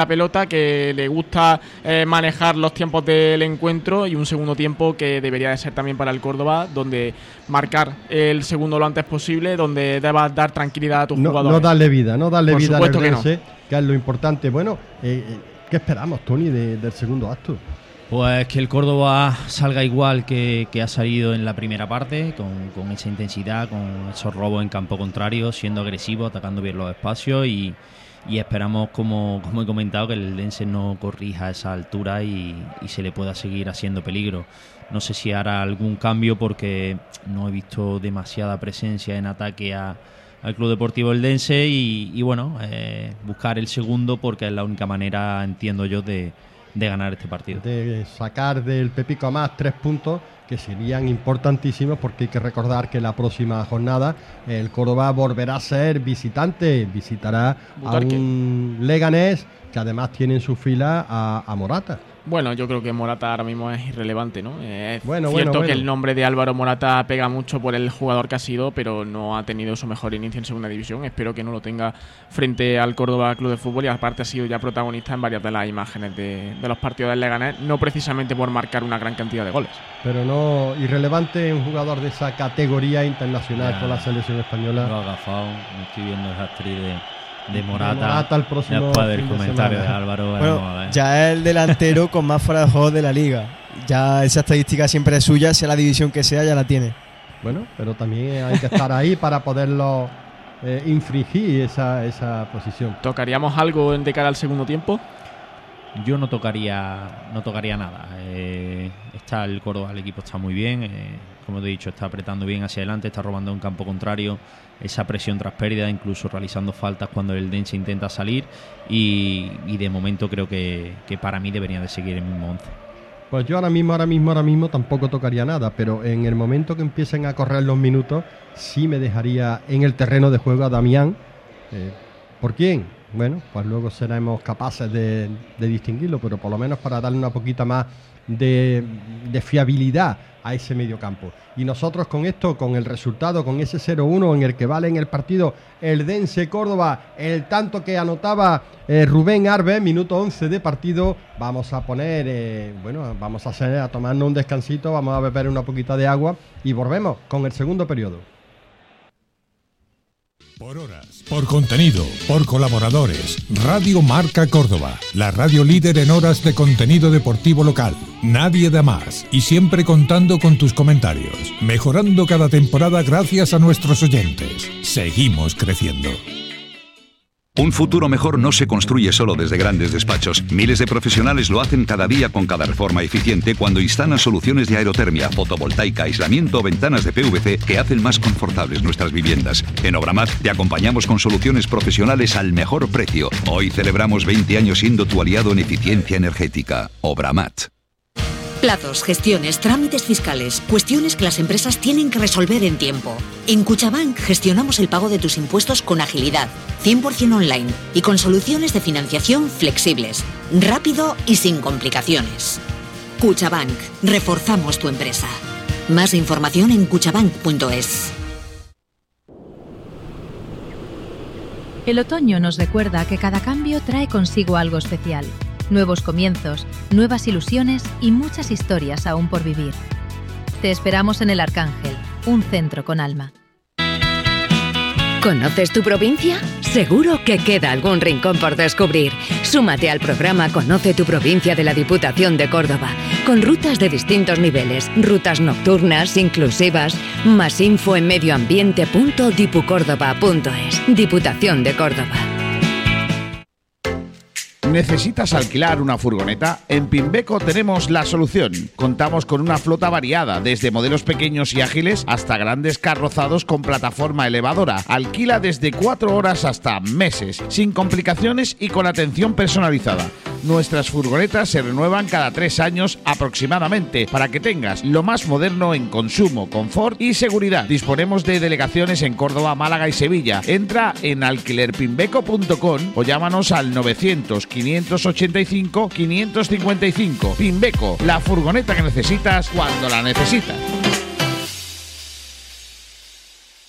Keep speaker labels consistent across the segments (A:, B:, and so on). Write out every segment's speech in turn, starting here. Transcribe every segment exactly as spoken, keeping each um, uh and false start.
A: la pelota, que le gusta eh, manejar los tiempos del encuentro, y un segundo tiempo que debería de ser también para el Córdoba, donde marcar el segundo lo antes posible, donde debas dar tranquilidad a tus
B: no,
A: jugadores.
B: No darle vida, no darle
A: Por
B: vida al
A: supuesto que
B: Eldense,
A: no.
B: que es lo importante. Bueno, eh, ¿qué esperamos, Tony, de, del segundo acto?
C: Pues que el Córdoba salga igual que, que ha salido en la primera parte, con, con esa intensidad, con esos robos en campo contrario, siendo agresivo, atacando bien los espacios, y, y esperamos, como, como he comentado, que el Eldense no corrija a esa altura y, y se le pueda seguir haciendo peligro. No sé si hará algún cambio, porque no he visto demasiada presencia en ataque a, al Club Deportivo Eldense, y, y bueno, eh, buscar el segundo, porque es la única manera, entiendo yo, de de ganar este partido.
B: De sacar del Pepico a más tres puntos, que serían importantísimos, porque hay que recordar que la próxima jornada el Córdoba volverá a ser visitante, visitará Butarque. a un Leganés que además tiene en su fila a, a Morata.
A: Bueno, yo creo que Morata ahora mismo es irrelevante, ¿no? Es
B: bueno,
A: cierto
B: bueno,
A: que
B: bueno.
A: el nombre de Álvaro Morata pega mucho por el jugador que ha sido, pero no ha tenido su mejor inicio en segunda división. Espero que no lo tenga frente al Córdoba Club de Fútbol, y aparte ha sido ya protagonista en varias de las imágenes de, de los partidos del Leganés, no precisamente por marcar una gran cantidad de goles.
B: Pero no irrelevante un jugador de esa categoría internacional ya, con la selección española.
C: Lo ha agafado, me estoy viendo esa actriz de... de Morata,
B: de Morata el próximo
C: después del
B: de
C: comentario
B: semana.
C: de Álvaro.
D: Bueno, ya es el delantero con más fuera de juego de la liga. Ya esa estadística siempre es suya, sea la división que sea, ya la tiene.
B: Bueno, pero también hay que estar ahí para poderlo eh, infringir esa, esa posición.
A: ¿Tocaríamos algo de cara al segundo tiempo?
C: Yo no tocaría no tocaría nada. Eh, está el Córdoba, el equipo está muy bien. Eh, como te he dicho, está apretando bien hacia adelante, está robando en campo contrario, esa presión tras pérdida, incluso realizando faltas cuando el Eldense intenta salir, y, y de momento creo que, que para mí debería de seguir el mismo once.
B: Pues yo ahora mismo, ahora mismo, ahora mismo tampoco tocaría nada, pero en el momento que empiecen a correr los minutos, sí me dejaría en el terreno de juego a Damián. Eh, ¿Por quién? Bueno, pues luego seremos capaces de, de distinguirlo, pero por lo menos para darle una poquita más de, de fiabilidad a ese mediocampo. Y nosotros con esto, con el resultado, con ese cero uno en el que vale en el partido Eldense Córdoba, el tanto que anotaba eh, Rubén Arbe, minuto once de partido, vamos a poner, eh, bueno, vamos a hacer, a tomarnos un descansito, vamos a beber una poquita de agua y volvemos con el segundo periodo.
E: Por horas, por contenido, por colaboradores, Radio Marca Córdoba, la radio líder en horas de contenido deportivo local. Nadie da más, y siempre contando con tus comentarios, mejorando cada temporada gracias a nuestros oyentes. Seguimos creciendo.
F: Un futuro mejor no se construye solo desde grandes despachos. Miles de profesionales lo hacen cada día con cada reforma eficiente cuando instalan soluciones de aerotermia, fotovoltaica, aislamiento o ventanas de P V C que hacen más confortables nuestras viviendas. En Obramat te acompañamos con soluciones profesionales al mejor precio. Hoy celebramos veinte años siendo tu aliado en eficiencia energética. Obramat.
G: Plazos, gestiones, trámites fiscales, cuestiones que las empresas tienen que resolver en tiempo. En Cuchabank gestionamos el pago de tus impuestos con agilidad, cien por ciento online y con soluciones de financiación flexibles, rápido y sin complicaciones. Cuchabank, reforzamos tu empresa. Más información en cuchabank punto es.
H: El otoño nos recuerda que cada cambio trae consigo algo especial. Nuevos comienzos, nuevas ilusiones y muchas historias aún por vivir. Te esperamos en El Arcángel, un centro con alma.
I: ¿Conoces tu provincia? Seguro que queda algún rincón por descubrir. Súmate al programa Conoce tu provincia de la Diputación de Córdoba, con rutas de distintos niveles, rutas nocturnas, inclusivas. Más info en medioambiente punto dipucórdoba punto es. Diputación de Córdoba.
J: ¿Necesitas alquilar una furgoneta? En Pimbeco tenemos la solución. Contamos con una flota variada, desde modelos pequeños y ágiles hasta grandes carrozados con plataforma elevadora. Alquila desde cuatro horas hasta meses, sin complicaciones y con atención personalizada. Nuestras furgonetas se renuevan cada tres años aproximadamente para que tengas lo más moderno en consumo, confort y seguridad. Disponemos de delegaciones en Córdoba, Málaga y Sevilla. Entra en alquiler pimbeco punto com o llámanos al novecientos, quinientos ochenta y cinco, quinientos cincuenta y cinco. Pimbeco, la furgoneta que necesitas cuando la necesitas.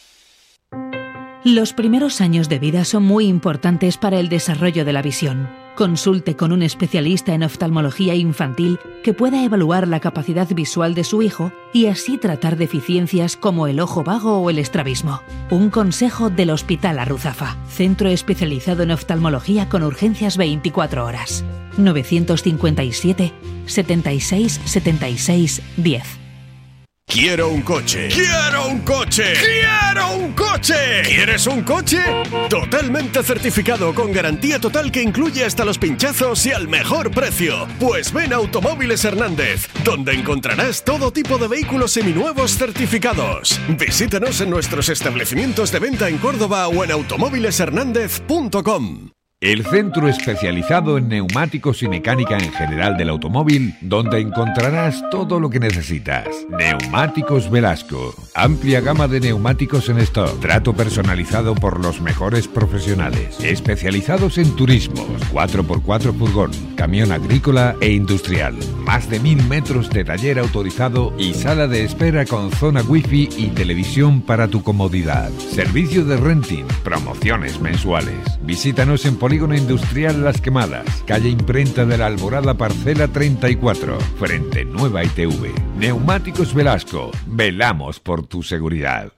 K: Los primeros años de vida son muy importantes para el desarrollo de la visión. Consulte con un especialista en oftalmología infantil que pueda evaluar la capacidad visual de su hijo y así tratar deficiencias como el ojo vago o el estrabismo. Un consejo del Hospital Arruzafa, centro especializado en oftalmología con urgencias veinticuatro horas. novecientos cincuenta y siete, setenta y seis, setenta y seis, diez.
L: Quiero un coche. Quiero un coche. Quiero un coche. ¿Quieres un coche? Totalmente certificado con garantía total que incluye hasta los pinchazos y al mejor precio. Pues ven a Automóviles Hernández, donde encontrarás todo tipo de vehículos seminuevos certificados. Visítanos en nuestros establecimientos de venta en Córdoba o en automóviles hernández punto com.
M: El centro especializado en neumáticos y mecánica en general del automóvil, donde encontrarás todo lo que necesitas. Neumáticos Velasco. Amplia gama de neumáticos en stock. Trato personalizado por los mejores profesionales. Especializados en turismos, cuatro por cuatro furgón, camión agrícola e industrial. Más de mil metros de taller autorizado y sala de espera con zona wifi y televisión para tu comodidad. Servicio de renting, promociones mensuales. Visítanos en Polígono Industrial Las Quemadas, calle Imprenta de la Alborada, parcela treinta y cuatro, frente Nueva I T V. Neumáticos Velasco, velamos por tu seguridad.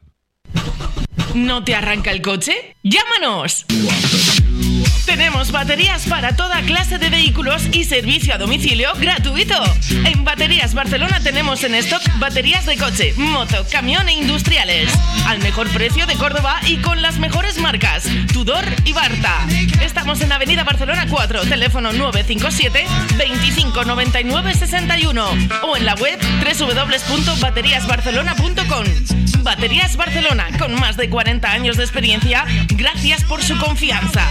N: ¿No te arranca el coche? ¡Llámanos! Tenemos baterías para toda clase de vehículos y servicio a domicilio gratuito. En Baterías Barcelona tenemos en stock baterías de coche, moto, camión e industriales. Al mejor precio de Córdoba y con las mejores marcas, Tudor y Barta. Estamos en Avenida Barcelona cuatro, teléfono nueve cinco siete, veinticinco noventa y nueve sesenta y uno o en la web doble u doble u doble u punto baterías barcelona punto com. Baterías Barcelona, con más de cuarenta años de experiencia, gracias por su confianza.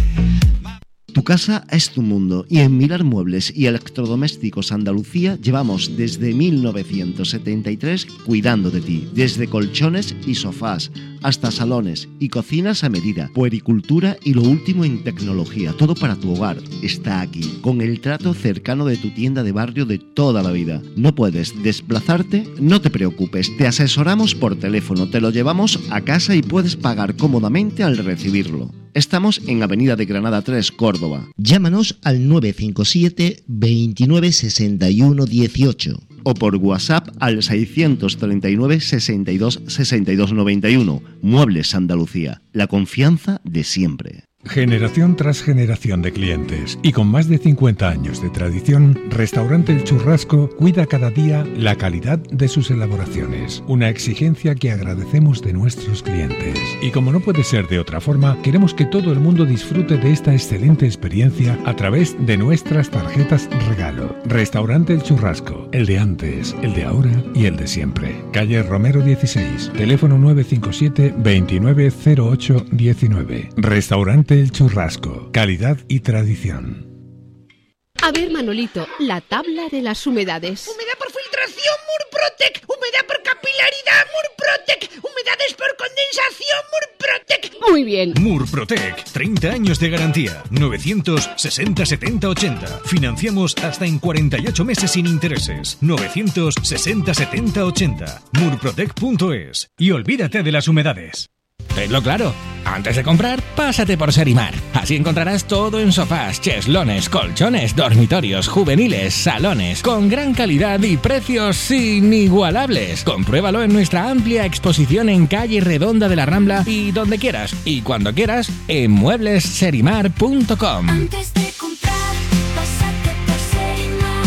O: Tu casa es tu mundo y en Mirar Muebles y Electrodomésticos Andalucía llevamos desde mil novecientos setenta y tres cuidando de ti, desde colchones y sofás hasta salones y cocinas a medida, puericultura y lo último en tecnología, todo para tu hogar está aquí, con el trato cercano de tu tienda de barrio de toda la vida. ¿No puedes desplazarte? No te preocupes, te asesoramos por teléfono, te lo llevamos a casa y puedes pagar cómodamente al recibirlo. Estamos en Avenida de Granada tres, Córdoba.
P: Llámanos al nueve cinco siete, veintinueve, sesenta y uno, dieciocho.
O: O por WhatsApp al seiscientos treinta y nueve, sesenta y dos, sesenta y dos noventa y uno. Muebles Andalucía, la confianza de siempre.
E: Generación tras generación de clientes y con más de cincuenta años de tradición, Restaurante El Churrasco cuida cada día la calidad de sus elaboraciones, una exigencia que agradecemos de nuestros clientes. Y como no puede ser de otra forma, queremos que todo el mundo disfrute de esta excelente experiencia a través de nuestras tarjetas regalo. Restaurante El Churrasco, el de antes, el de ahora y el de siempre. Calle Romero dieciséis, teléfono nueve cinco siete, veintinueve, cero ocho, diecinueve. Restaurante El Churrasco, calidad y tradición.
Q: A ver, Manolito, la tabla de las humedades.
R: Humedad por filtración, Murprotec. Humedad por capilaridad, Murprotec. Humedades por condensación, Murprotec.
Q: Muy bien.
S: Murprotec, treinta años de garantía. novecientos sesenta, setenta, ochenta. Financiamos hasta en cuarenta y ocho meses sin intereses. novecientos sesenta, setenta, ochenta. Murprotec punto es. Y olvídate de las humedades.
T: Tenlo claro, antes de comprar, pásate por Serimar. Así encontrarás todo en sofás, cheslones, colchones, dormitorios, juveniles, salones, con gran calidad y precios inigualables. Compruébalo en nuestra amplia exposición en calle Redonda de la Rambla y donde quieras y cuando quieras en muebles serimar punto com.
U: Antes de comprar, pásate por Serimar.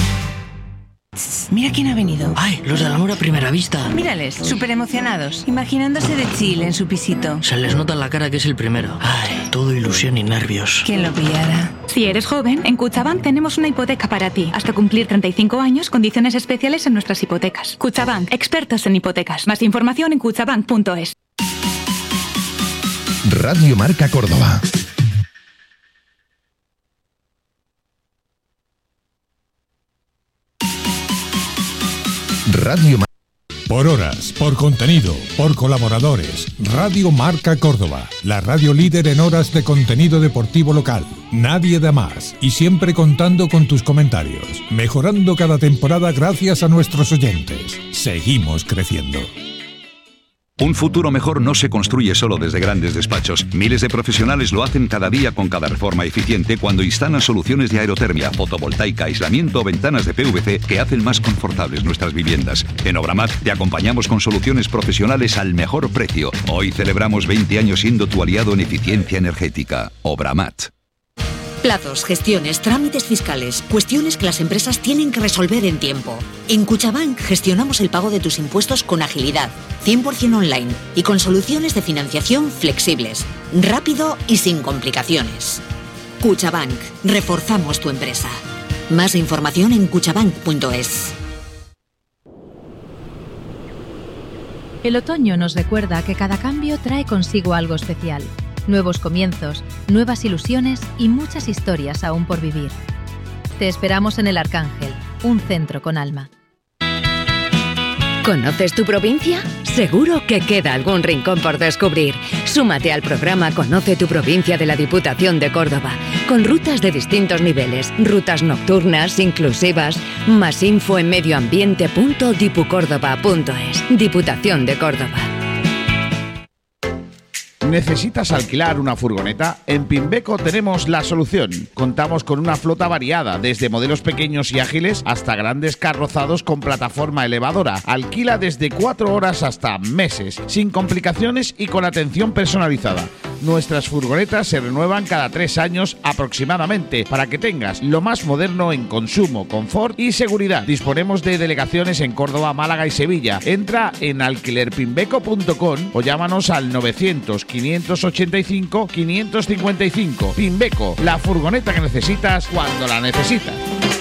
V: Mira quién ha venido.
W: ¡Ay! Los del amor a primera vista.
V: Mírales, súper emocionados, imaginándose de chill en su pisito.
W: Se les nota en la cara que es el primero. ¡Ay! Todo ilusión y nervios.
V: ¿Quién lo pillara?
X: Si eres joven, en Cuchabank tenemos una hipoteca para ti. Hasta cumplir treinta y cinco años, condiciones especiales en nuestras hipotecas. Cuchabank, expertos en hipotecas. Más información en cuchabank punto es.
Y: Radio Marca Córdoba. Radio Marca.
E: Por horas, por contenido, por colaboradores, Radio Marca Córdoba, la radio líder en horas de contenido deportivo local. Nadie da más y siempre contando con tus comentarios, mejorando cada temporada gracias a nuestros oyentes. Seguimos creciendo.
A: Un futuro mejor no se construye solo desde grandes despachos. Miles de profesionales lo hacen cada día con cada reforma eficiente cuando instalan soluciones de aerotermia, fotovoltaica, aislamiento o ventanas de P V C que hacen más confortables nuestras viviendas. En Obramat te acompañamos con soluciones profesionales al mejor precio. Hoy celebramos veinte años siendo tu aliado en eficiencia energética. Obramat.
G: Plazos, gestiones, trámites fiscales, cuestiones que las empresas tienen que resolver en tiempo. En Cuchabank gestionamos el pago de tus impuestos con agilidad, cien por ciento online y con soluciones de financiación flexibles, rápido y sin complicaciones. Cuchabank, reforzamos tu empresa. Más información en cuchabank punto es.
H: El otoño nos recuerda que cada cambio trae consigo algo especial. Nuevos comienzos, nuevas ilusiones y muchas historias aún por vivir. Te esperamos en El Arcángel, un centro con alma.
I: ¿Conoces tu provincia? Seguro que queda algún rincón por descubrir. Súmate al programa Conoce tu provincia de la Diputación de Córdoba, con rutas de distintos niveles, rutas nocturnas, inclusivas. Más info en medioambiente punto dipucórdoba punto es. Diputación de Córdoba.
J: ¿Necesitas alquilar una furgoneta? En Pimbeco tenemos la solución. Contamos con una flota variada, desde modelos pequeños y ágiles hasta grandes carrozados con plataforma elevadora. Alquila desde cuatro horas hasta meses, sin complicaciones y con atención personalizada. Nuestras furgonetas se renuevan cada tres años aproximadamente para que tengas lo más moderno en consumo, confort y seguridad. Disponemos de delegaciones en Córdoba, Málaga y Sevilla. Entra en alquiler pimbeco punto com o llámanos al novecientos, quinientos ochenta y cinco, quinientos cincuenta y cinco. Pimbeco, la furgoneta que necesitas cuando la necesitas.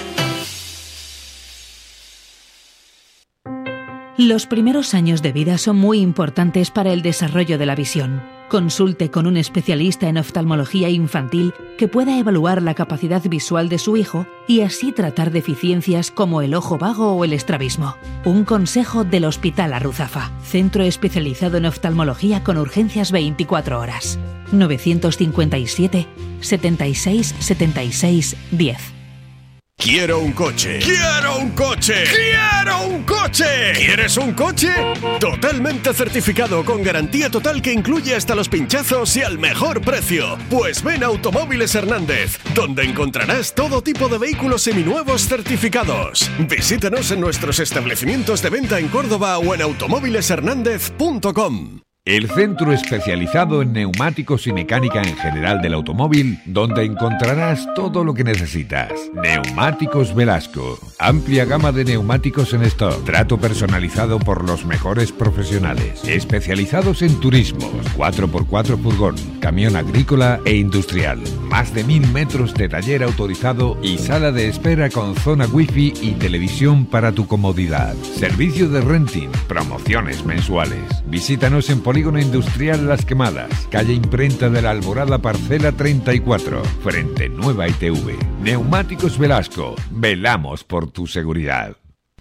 K: Los primeros años de vida son muy importantes para el desarrollo de la visión. Consulte con un especialista en oftalmología infantil que pueda evaluar la capacidad visual de su hijo y así tratar deficiencias como el ojo vago o el estrabismo. Un consejo del Hospital Arruzafa, centro especializado en oftalmología con urgencias veinticuatro horas. novecientos cincuenta y siete, setenta y seis, setenta y seis, diez.
L: Quiero un coche. ¡Quiero un coche! ¡Quiero un coche! ¿Quieres un coche? Totalmente certificado con garantía total que incluye hasta los pinchazos y al mejor precio. Pues ven a Automóviles Hernández, donde encontrarás todo tipo de vehículos seminuevos certificados. Visítanos en nuestros establecimientos de venta en Córdoba o en automóviles hernández punto com.
M: El centro especializado en neumáticos y mecánica en general del automóvil, donde encontrarás todo lo que necesitas. Neumáticos Velasco. Amplia gama de neumáticos en stock. Trato personalizado por los mejores profesionales. Especializados en turismos, cuatro por cuatro furgón, camión agrícola e industrial. Más de mil metros de taller autorizado y sala de espera con zona wifi y televisión para tu comodidad. Servicio de renting, promociones mensuales. Visítanos en Polígono Industrial Las Quemadas, calle Imprenta de la Alborada, parcela treinta y cuatro, frente Nueva I T V. Neumáticos Velasco, velamos por tu seguridad.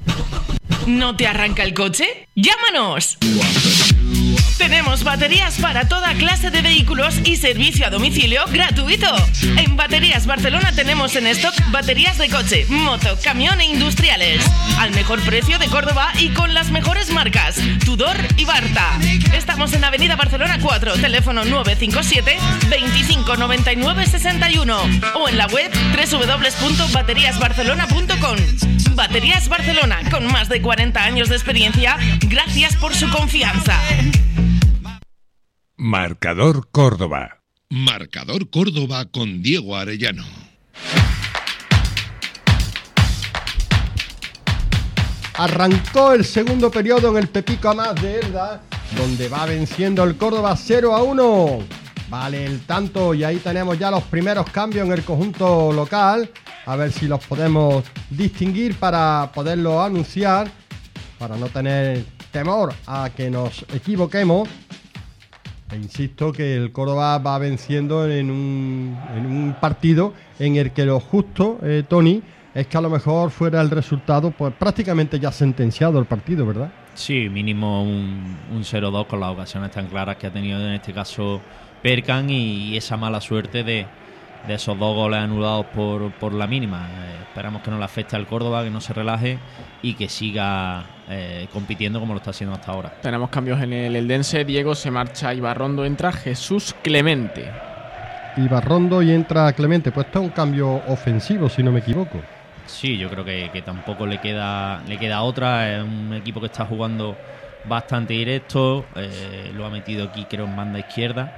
N: ¿No te arranca el coche? ¡Llámanos! Tenemos baterías para toda clase de vehículos y servicio a domicilio gratuito. En Baterías Barcelona tenemos en stock baterías de coche, moto, camión e industriales. Al mejor precio de Córdoba y con las mejores marcas, Tudor y Barta. Estamos en Avenida Barcelona cuatro, teléfono nueve cinco siete, veinticinco noventa y nueve sesenta y uno o en la web doble u doble u doble u punto baterías barcelona punto com. Baterías Barcelona, con más de cuarenta años de experiencia, gracias por su confianza.
E: Marcador Córdoba.
B: Marcador Córdoba con Diego Arellano.
C: Arrancó el segundo periodo en el Pepico Amás de Elda, donde va venciendo el Córdoba cero a uno. Vale el tanto y ahí tenemos ya los primeros cambios en el conjunto local. A ver si los podemos distinguir para poderlo anunciar, para no tener temor a que nos equivoquemos. E insisto que el Córdoba va venciendo en un, en un partido en el que lo justo, eh, Tony, es que a lo mejor fuera el resultado pues prácticamente ya sentenciado el partido, ¿verdad?
D: Sí, mínimo un, un cero dos con las ocasiones tan claras que ha tenido en este caso Perkan y esa mala suerte de, de esos dos goles anulados por, por la mínima. Eh, esperamos que no le afecte al Córdoba, que no se relaje y que siga eh, compitiendo como lo está haciendo hasta ahora.
F: Tenemos cambios en el Eldense. Diego, se marcha Ibarrondo, entra Jesús Clemente.
C: Ibarrondo y entra Clemente. Pues esto es un cambio ofensivo, si no me equivoco.
D: Sí, yo creo que, que tampoco le queda le queda otra. Es un equipo que está jugando bastante directo. Eh, lo ha metido aquí, creo, en banda izquierda,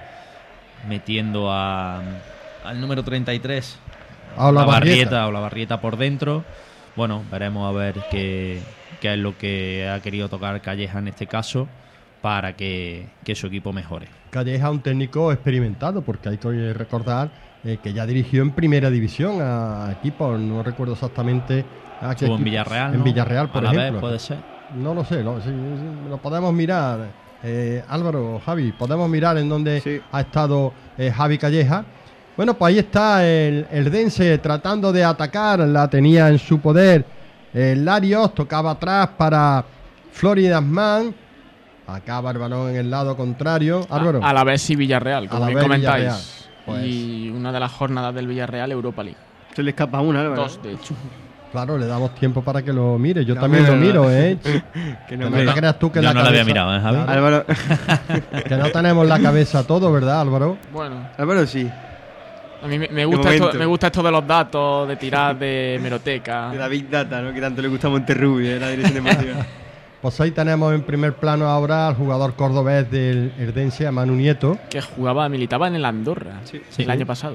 D: metiendo a, al número treinta y tres,
C: a Olavarrieta.
D: a Olavarrieta por dentro. Bueno, veremos a ver qué, qué es lo que ha querido tocar Calleja en este caso para que, que su equipo mejore.
C: Calleja, un técnico experimentado, porque hay que recordar eh, que ya dirigió en primera división a equipos, no recuerdo exactamente a qué
D: Estuvo en
C: equipo.
D: Villarreal,
C: En
D: ¿no?
C: Villarreal, por
D: a la
C: ejemplo.
D: vez, puede ser.
C: No lo sé, lo, sí, sí, lo podemos mirar. Eh, Álvaro, Javi, podemos mirar en dónde sí. ha estado eh, Javi Calleja. Bueno, pues ahí está el, el Dense tratando de atacar, la tenía en su poder el Larios, tocaba atrás para Floridas Man, acaba el balón en el lado contrario. Álvaro.
F: A, a la vez y Villarreal, como bien comentáis.
C: Villarreal. Pues.
F: Y una de las jornadas del Villarreal, Europa League.
O: Se le escapa una, Álvaro.
F: Dos, de hecho.
C: Claro, le damos tiempo para que lo mire. Yo
O: no,
C: también
O: no,
C: lo
O: no.
C: miro, ¿eh?
O: que no,
C: que
O: me
C: no te creas tú que
D: Yo
C: la
D: no
C: cabeza...
D: lo había mirado, ¿eh, Javi?
C: Claro.
O: Álvaro.
C: Que no tenemos la cabeza todo, ¿verdad, Álvaro?
F: Bueno.
O: Álvaro sí.
F: A mí me, me, gusta esto, me gusta esto de los datos, de tirar de hemeroteca.
O: De la Big Data, ¿no? Que tanto le gusta a Monterrubio, ¿eh? La dirección deportiva.
C: Pues ahí tenemos en primer plano ahora al jugador cordobés del Eldense, a Manu Nieto.
F: Que jugaba, militaba en el Andorra sí, sí. el sí. año pasado.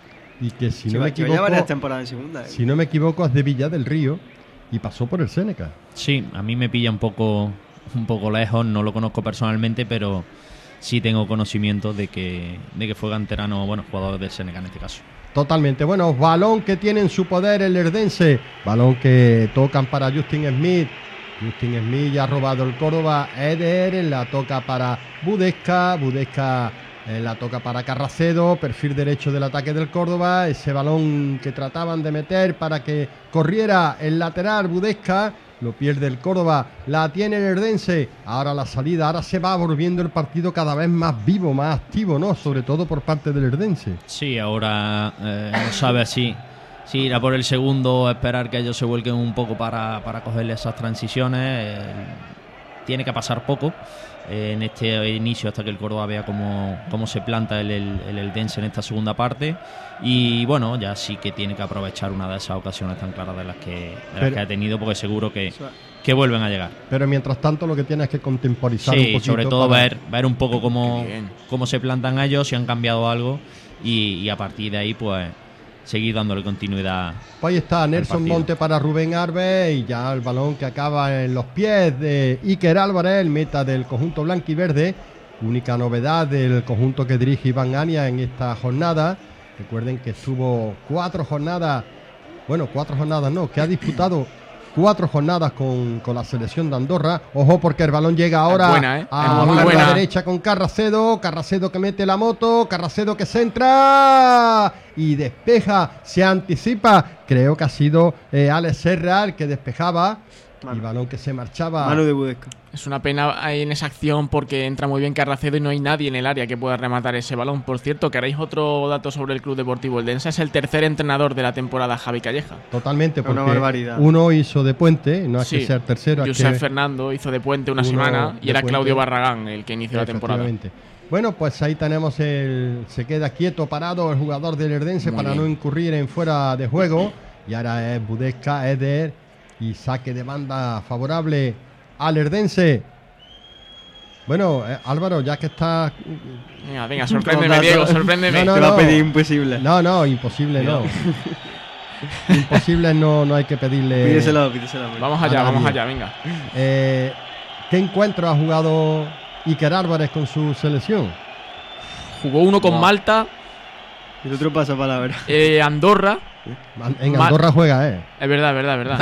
C: Y que si
O: sí,
C: no me equivoco,
O: ya varias temporadas en segunda, ¿eh?
C: si no me equivoco es de Villa del Río y pasó por el Seneca.
D: Sí, a mí me pilla un poco, un poco lejos, no lo conozco personalmente, pero sí tengo conocimiento de que, de que fue canterano, bueno, jugador del Seneca en este caso.
C: Totalmente. Bueno, balón que tiene en su poder el Eldense, balón que tocan para Justin Smith. Justin Smith ya ha robado el Córdoba. Eder la toca para Budesca. Budesca eh, la toca para Carracedo. Perfil derecho del ataque del Córdoba. Ese balón que trataban de meter para que corriera el lateral Budesca. Lo pierde el Córdoba. La tiene el Eldense. Ahora la salida. Ahora se va volviendo el partido cada vez más vivo, más activo, ¿no? Sobre todo por parte del Eldense.
D: Sí, ahora eh, no sabe así. Sí, ir a por el segundo, esperar que ellos se vuelquen un poco para, para cogerle esas transiciones. Eh, tiene que pasar poco eh, en este inicio hasta que el Córdoba vea cómo, cómo se planta el, el, el Eldense en esta segunda parte. Y bueno, ya sí que tiene que aprovechar una de esas ocasiones tan claras de las que, de las
C: Pero,
D: que ha tenido, porque seguro que, que vuelven a llegar.
C: Pero mientras tanto lo que tiene es que contemporizar
D: sí,
C: un poquito.
D: Sobre todo
C: para...
D: ver, ver un poco cómo, cómo se plantan ellos, si han cambiado algo y, y a partir de ahí pues seguir dándole continuidad.
C: Pues ahí está Nelson Monte para Rubén Arbe y ya el balón que acaba en los pies de Iker Álvarez, el meta del conjunto blanquiverde. Única novedad del conjunto que dirige Iván Ania en esta jornada. Recuerden que estuvo cuatro jornadas, bueno, cuatro jornadas no, que ha disputado cuatro jornadas con, con la selección de Andorra. Ojo porque el balón llega ahora
F: buena, ¿eh?
C: a
F: muy
C: la
F: buena.
C: derecha con Carracedo. Carracedo que mete la moto. Carracedo que centra y despeja, se anticipa. Creo que ha sido eh, Alex Serra el que despejaba. Mano. Y balón que se marchaba.
O: Mano de Budesca.
F: Es una pena ahí en esa acción porque entra muy bien Carracedo y no hay nadie en el área que pueda rematar ese balón. Por cierto, ¿queréis otro dato sobre el Club Deportivo Eldense? Es el tercer entrenador de la temporada, Javi Calleja.
C: Totalmente, porque uno hizo de puente, no es
F: sí.
C: que sea el tercero.
F: Josep
C: que
F: Fernando hizo de puente una semana y era puente. Claudio Barragán el que inició la temporada.
C: Bueno, pues ahí tenemos el... Se queda quieto, parado el jugador del Eldense para bien. No incurrir en fuera de juego. Y ahora es Budesca, Eder... Y saque de banda favorable al Eldense. Bueno, eh, Álvaro, ya que está...
F: Venga, venga, sorpréndeme, Diego, sorpréndeme.
C: No, no,
O: Te
C: no.
O: va a pedir imposible.
C: No, no, imposible no. Imposible no, no hay que pedirle...
O: Pídeselo, pídeselo.
F: Vamos allá, vamos allá, venga.
C: Eh, ¿Qué encuentro ha jugado Iker Álvarez con su selección?
F: Jugó uno con wow. Malta.
O: Y el otro pasa palabra.
F: Eh, Andorra.
C: En Andorra juega, eh.
F: Es verdad, es verdad, es verdad.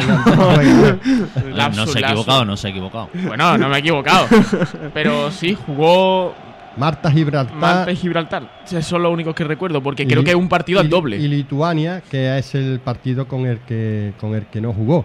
D: la, no se ha equivocado, no se ha equivocado.
F: Bueno, no me he equivocado. Pero sí, jugó
C: Marta Gibraltar.
F: Marta y Gibraltar. Esos son los únicos que recuerdo, porque y, creo que es un partido
C: y,
F: al doble.
C: Y Lituania, que es el partido con el que con el que no jugó.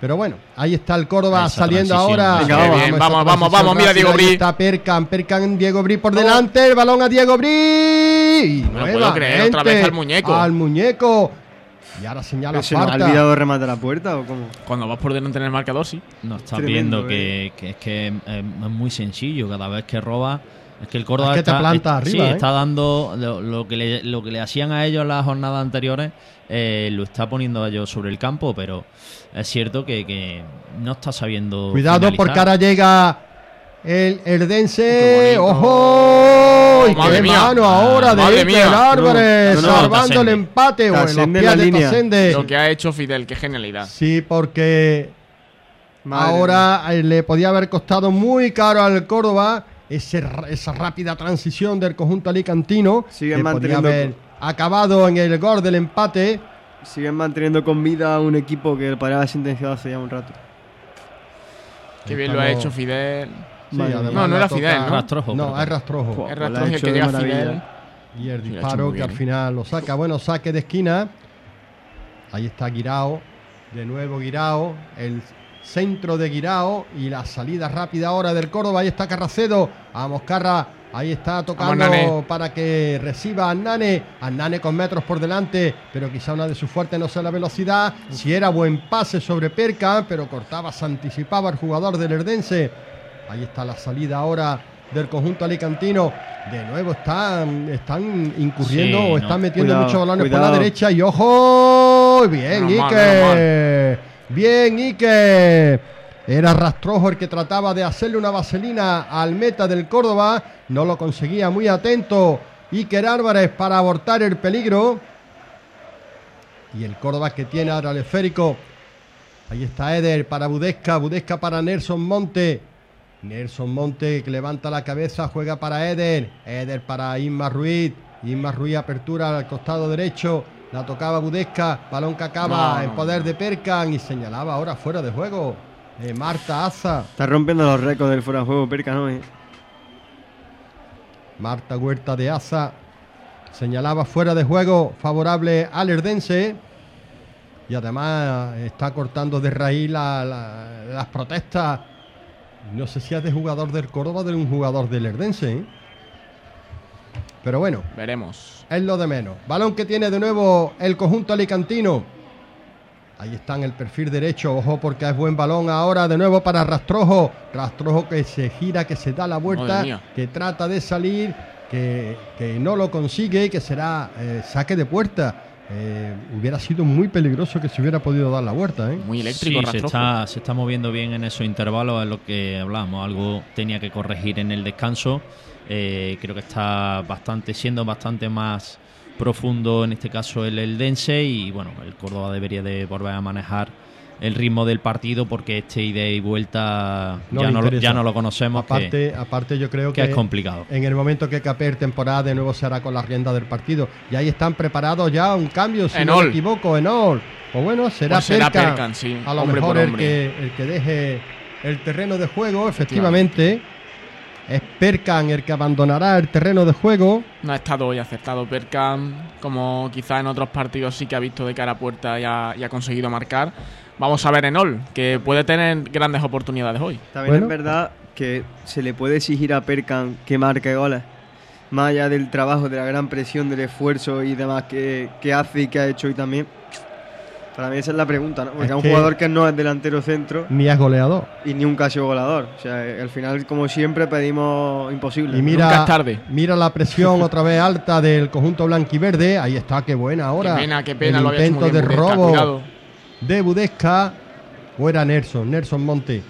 C: Pero bueno, ahí está el Córdoba
D: Esa
C: saliendo
D: transición.
C: ahora.
F: Venga, vamos, bien, vamos, vamos, vamos, mira Diego Bri.
C: Ahí está Perkan, Perkan, Diego Bri por delante, el balón a Diego Bri. Y
F: No me puedo creer, otra vez al muñeco.
C: Al muñeco. Y ahora señala
O: ¿Se nos ha
C: falta.
O: olvidado rematar la puerta o cómo?
F: Cuando vas por delante en el marcador, sí.
D: No estás
O: Tremendo,
D: viendo que, que es que es, es muy sencillo. Cada vez que roba, es que el Córdoba
C: Es que te
D: está,
C: planta
D: es-
C: arriba,
D: sí,
C: ¿eh?
D: está dando lo, lo que le, lo que le hacían a ellos las jornadas anteriores, eh, lo está poniendo a ellos sobre el campo, pero es cierto que, que no está sabiendo.
C: Cuidado
D: finalizar.
C: porque ahora llega el Erdense.
F: Qué bonito.
C: ¡Ojo! ¡Y
F: Madre
C: qué
F: mía.
C: mano ahora de
F: Madre
C: Iker
F: mía.
C: Álvarez!
O: No, no, no,
C: salvando el
D: Tasende.
C: empate. O en los
O: Tasende
C: pies
O: en la
C: de
O: línea.
C: Tasende.
F: Lo que ha hecho Fidel, qué genialidad.
C: Sí, porque
O: Madre
C: ahora eh, le podía haber costado muy caro al Córdoba ese, esa rápida transición del conjunto alicantino.
O: Siguen
C: que podría
O: manteniendo
C: haber acabado en el gol del empate.
O: Siguen manteniendo con vida a un equipo que paraba sentenciado hace ya un rato.
F: Qué bien lo ha
C: Estamos-
F: hecho Fidel.
C: Sí,
O: Madre
C: además
F: No, no
C: la
F: era
C: toca-
F: Fidel, ¿no?
D: Rastrojo,
C: No,
D: creo.
C: es Rastrojo.
O: Fua.
F: Es
O: Lo ha
F: Rastrojo el
O: hecho
F: que
O: de
F: llega a
O: maravilla.
F: Fidel.
C: Y el
F: Sí, lo ha hecho
C: disparo
F: muy
C: que al
F: bien.
C: final lo saca. Bueno, saque de esquina. Ahí está Guirao. De nuevo Guirao. El centro de Guirao. Y la salida rápida ahora del Córdoba. Ahí está Carracedo. Vamos, Carra. Ahí está tocando
F: Nane.
C: para que reciba a Nane. A Nane con metros por delante. Pero quizá una de sus fuertes no sea la velocidad. Si era buen pase sobre Perca. Pero cortaba, se anticipaba el jugador del Erdense. Ahí está la salida ahora del conjunto alicantino. De nuevo están, están incurriendo
D: Sí,
C: o
D: no.
C: están metiendo
O: Cuidado,
C: muchos balones por
O: cuidado.
C: la derecha. Y ojo, bien
F: Menos mal,
C: Ike. Bien Ike. Era Rastrojo el que trataba de hacerle una vaselina al meta del Córdoba. No lo conseguía, muy atento Iker Álvarez para abortar el peligro. Y el Córdoba que tiene ahora el esférico. Ahí está Eder para Budesca. Budesca para Nelson Monte. Nelson Monte que levanta la cabeza, juega para Eder. Eder para Isma Ruiz. Isma Ruiz apertura al costado derecho. La tocaba Budesca. Balón que acaba
F: No,
C: en
F: no,
C: poder de Perkan. Y señalaba ahora fuera de juego. Eh, Marta Aza.
O: Está rompiendo los récords del fuera de juego, Perca, ¿no? Eh.
C: Marta Huerta de Aza. Señalaba fuera de juego favorable al Erdense. Y además está cortando de raíz la- la- las protestas. No sé si es de jugador del Córdoba o de un jugador del Erdense, ¿eh? Pero bueno,
F: Veremos.
C: es lo de menos. Balón que tiene de nuevo el conjunto alicantino. Ahí está en el perfil derecho. Ojo porque es buen balón ahora de nuevo para Rastrojo. Rastrojo que se gira, que se da la vuelta,
F: Madre mía.
C: que trata de salir, que, que no lo consigue y que será eh, saque de puerta. Eh, hubiera sido muy peligroso que se hubiera podido dar la vuelta, ¿eh?
F: Muy eléctrico,
D: Sí, se
F: Rastrojo.
D: está, se está moviendo bien en esos intervalos, es lo que hablamos. Algo tenía que corregir en el descanso. Eh, creo que está bastante, siendo bastante más profundo en este caso el Eldense, y bueno, el Córdoba debería de volver a manejar el ritmo del partido, porque este ida y vuelta
C: No
D: ya,
C: le
D: no lo,
C: interesa.
D: ya no lo conocemos, que-
C: Aparte, aparte yo creo
D: que
C: que,
D: es complicado.
C: En el momento que capee temporada de nuevo se hará con la rienda del partido. Y ahí están preparados ya un cambio, si no
F: Enol.
C: me equivoco, Enol. Pues bueno, será,
F: Pues será
C: Perkan,
F: Perkan, sí,
C: a lo
F: hombre
C: mejor
F: por
C: el
F: hombre.
C: que, el que deje el terreno de juego, efectivamente. Es Perkan el que abandonará el terreno de juego.
F: No ha estado hoy acertado Perkan, como quizá en otros partidos sí que ha visto de cara a puerta y ha, y ha conseguido marcar. Vamos a ver Enol, que puede tener grandes oportunidades hoy.
O: También
C: Bueno.
O: es verdad que se le puede exigir a Perkan que marque goles. Más allá del trabajo, de la gran presión, del esfuerzo y demás que, que hace y que ha hecho hoy también. Para mí esa es la pregunta, ¿no? Porque
C: Es
O: es un
C: que-
O: jugador que no es delantero centro
C: Ni es goleador.
O: y ni un casi goleador. O sea, al final, como siempre, pedimos imposible.
C: Y mira, mira la presión otra vez alta del conjunto blanquiverde. Ahí está, qué buena ahora.
F: Qué pena, qué pena,
C: El
F: lo había hecho
C: intento
F: muy bien
C: de
F: Budesca,
C: robo
F: cuidado.
C: de Budesca. O era Nelson, Nelson Monte.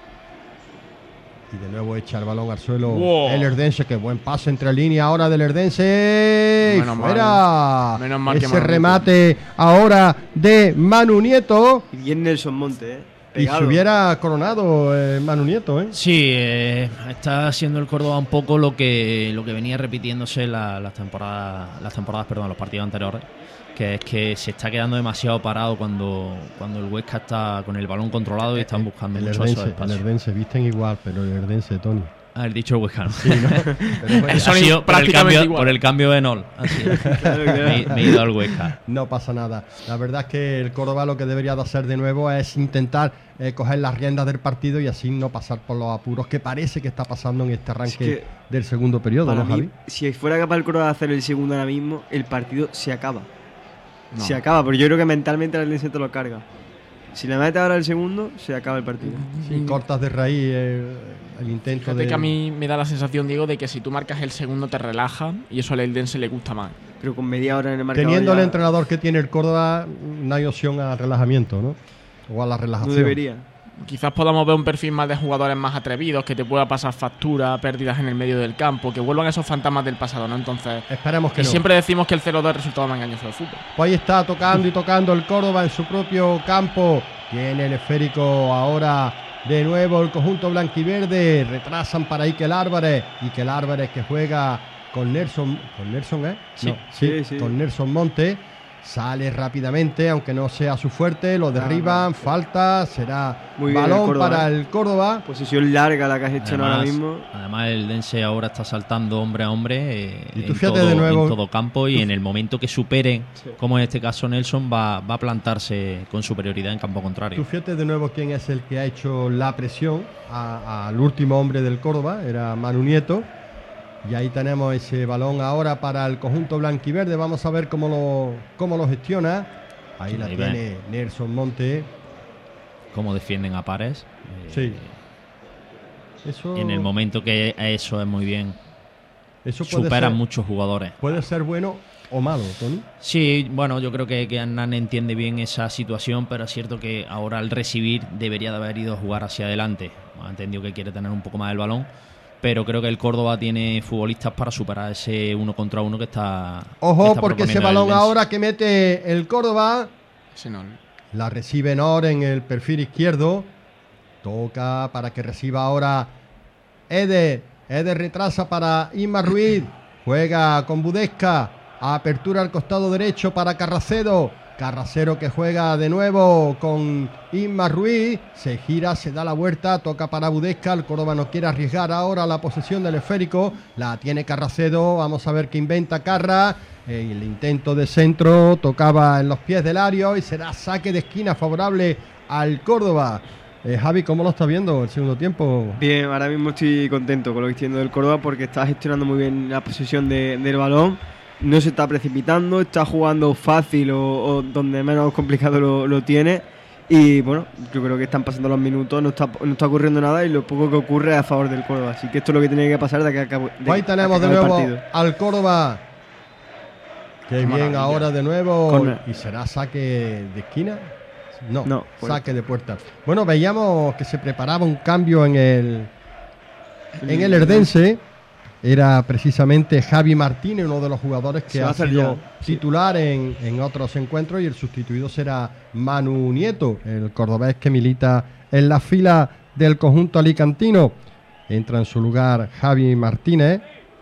C: Y de nuevo echa el balón al suelo
F: Wow.
C: el Erdense. Qué buen pase entre líneas ahora del Erdense. Y
F: Menos mal.
C: fuera.
F: Menos mal que
C: Ese
F: Manu
C: remate ahora de Manu Nieto.
O: Y bien Nelson Monte, ¿eh?
C: Y se
O: Pegado.
C: hubiera coronado eh, Manu Nieto, ¿eh?
D: Sí, eh, está haciendo el Córdoba un poco lo que lo que venía repitiéndose la- las temporadas, las temporadas, perdón, los partidos anteriores, que es que se está quedando demasiado parado cuando, cuando el Huesca está con el balón controlado y están buscando
C: El
D: mucho esos
C: Erdense, el
D: espacios.
C: Erdense visten igual, pero el Erdense, Tony.
D: Haber dicho Huesca, ¿no?
C: Sí, ¿no? Pero bueno,
D: Ha sido por el, cambio,
F: igual.
D: por el cambio de Nol. Así es.
C: Claro, claro.
D: Me, me he ido al Huesca.
C: No pasa nada. La verdad es que el Córdoba lo que debería de hacer de nuevo es intentar eh, coger las riendas del partido y así no pasar por los apuros que parece que está pasando en este arranque
O: Es que
C: del segundo periodo,
O: Para
C: ¿no,
O: mí,
C: Javi?
O: si fuera capaz el Córdoba de hacer el segundo ahora mismo, el partido se acaba.
F: No.
O: Se acaba, pero yo creo que mentalmente el Eldense te lo carga. Si le mete ahora el segundo, se acaba el partido.
C: Sí, cortas de raíz eh, el intento
F: Fíjate
C: de...
F: que a mí me da la sensación, Diego, de que si tú marcas el segundo te relajan y eso al Eldense le gusta más.
O: Pero con media hora en el marcador
C: Teniendo
O: ya
C: el entrenador que tiene el Córdoba, no hay opción al relajamiento, ¿no? O a la relajación.
O: no debería.
F: Quizás podamos ver un perfil más de jugadores más atrevidos, que te pueda pasar factura, pérdidas en el medio del campo, que vuelvan esos fantasmas del pasado, ¿no? Entonces,
C: Esperemos que
F: y
C: no.
F: siempre decimos que el cero dos es el resultado más engañoso del fútbol.
C: Pues ahí está tocando y tocando el Córdoba en su propio campo. Tiene el esférico ahora de nuevo el conjunto blanquiverde. Retrasan para Iker Álvarez. Iker Álvarez que juega con Nelson. ¿Con Nelson, eh?
D: Sí.
C: No, sí,
O: Sí, sí.
C: con Nelson Monte. Sale rápidamente, aunque no sea su fuerte. Lo derriban,
O: Ah,
C: falta. Será
O: Muy bien el
C: balón
O: Córdoba,
C: para
O: eh.
C: el Córdoba.
O: Posición larga la que has hecho ahora
D: Además,
O: mismo.
D: además el Dense ahora está saltando hombre a hombre eh,
C: Y tú
D: en,
C: fíjate
D: todo,
C: de nuevo-
D: en todo campo y en el momento que superen,
O: Sí.
D: como en este caso Nelson, va, va a plantarse con superioridad en campo contrario.
C: Tú fíjate de nuevo quién es el que ha hecho la presión a- al último hombre del Córdoba, era Manu Nieto. Y ahí tenemos ese balón ahora para el conjunto blanquiverde. Vamos a ver cómo lo, cómo lo gestiona. Ahí la
D: Ahí
C: tiene
D: ven.
C: Nelson Monte.
D: Cómo defienden a Pares. eh,
C: Sí. Eso,
D: Y en el momento que eso es muy bien,
C: eso puede
D: superan
C: ser,
D: muchos jugadores.
C: puede ser bueno o malo, Tony.
D: Sí, bueno, yo creo que, que Hernán entiende bien esa situación, pero es cierto que ahora al recibir debería de haber ido a jugar hacia adelante. Ha entendido que quiere tener un poco más el balón, pero creo que el Córdoba tiene futbolistas para superar ese uno contra uno que está. que
C: Ojo,
D: está
C: porque ese
D: proponiendo el
C: balón
D: Eldense.
C: ahora que mete el Córdoba,
F: Ese no.
C: la recibe Nor en el perfil izquierdo. Toca para que reciba ahora Eder. Eder retrasa para Isma Ruiz. Juega con Budesca. Apertura al costado derecho para Carracedo. Carracero que juega de nuevo con Isma Ruiz. Se gira, se da la vuelta. Toca para Budesca. El Córdoba no quiere arriesgar ahora la posesión del esférico. La tiene Carracedo. Vamos a ver qué inventa Carra. Eh, el intento de centro tocaba en los pies del Ario y será saque de esquina favorable al Córdoba. Eh, Javi, ¿cómo lo estás viendo el segundo tiempo?
O: Bien, ahora mismo estoy contento con lo que estoy viendo del Córdoba porque está gestionando muy bien la posesión de- del balón. No se está precipitando, está jugando fácil o, o donde menos complicado lo, lo tiene. Y bueno, yo creo que están pasando los minutos, no está, no está ocurriendo nada y lo poco que ocurre es a favor del Córdoba. Así que esto es lo que tiene que pasar de que acabe. de-
C: Ahí tenemos
O: que
C: de
O: acabe el
C: nuevo
O: partido.
C: al Córdoba. Qué bien
O: maravilla.
C: ahora de nuevo.
O: Corner.
C: ¿Y será saque de esquina? No,
O: No, puerta.
C: saque de puerta. Bueno, veíamos que se preparaba un cambio en el, en el Herdense. Era precisamente Javi Martínez, uno de los jugadores que
O: Se va a
C: ha
O: hacer
C: sido
O: ya.
C: titular en, en otros encuentros, y el sustituido será Manu Nieto, el cordobés que milita en la fila del conjunto alicantino. Entra en su lugar Javi Martínez.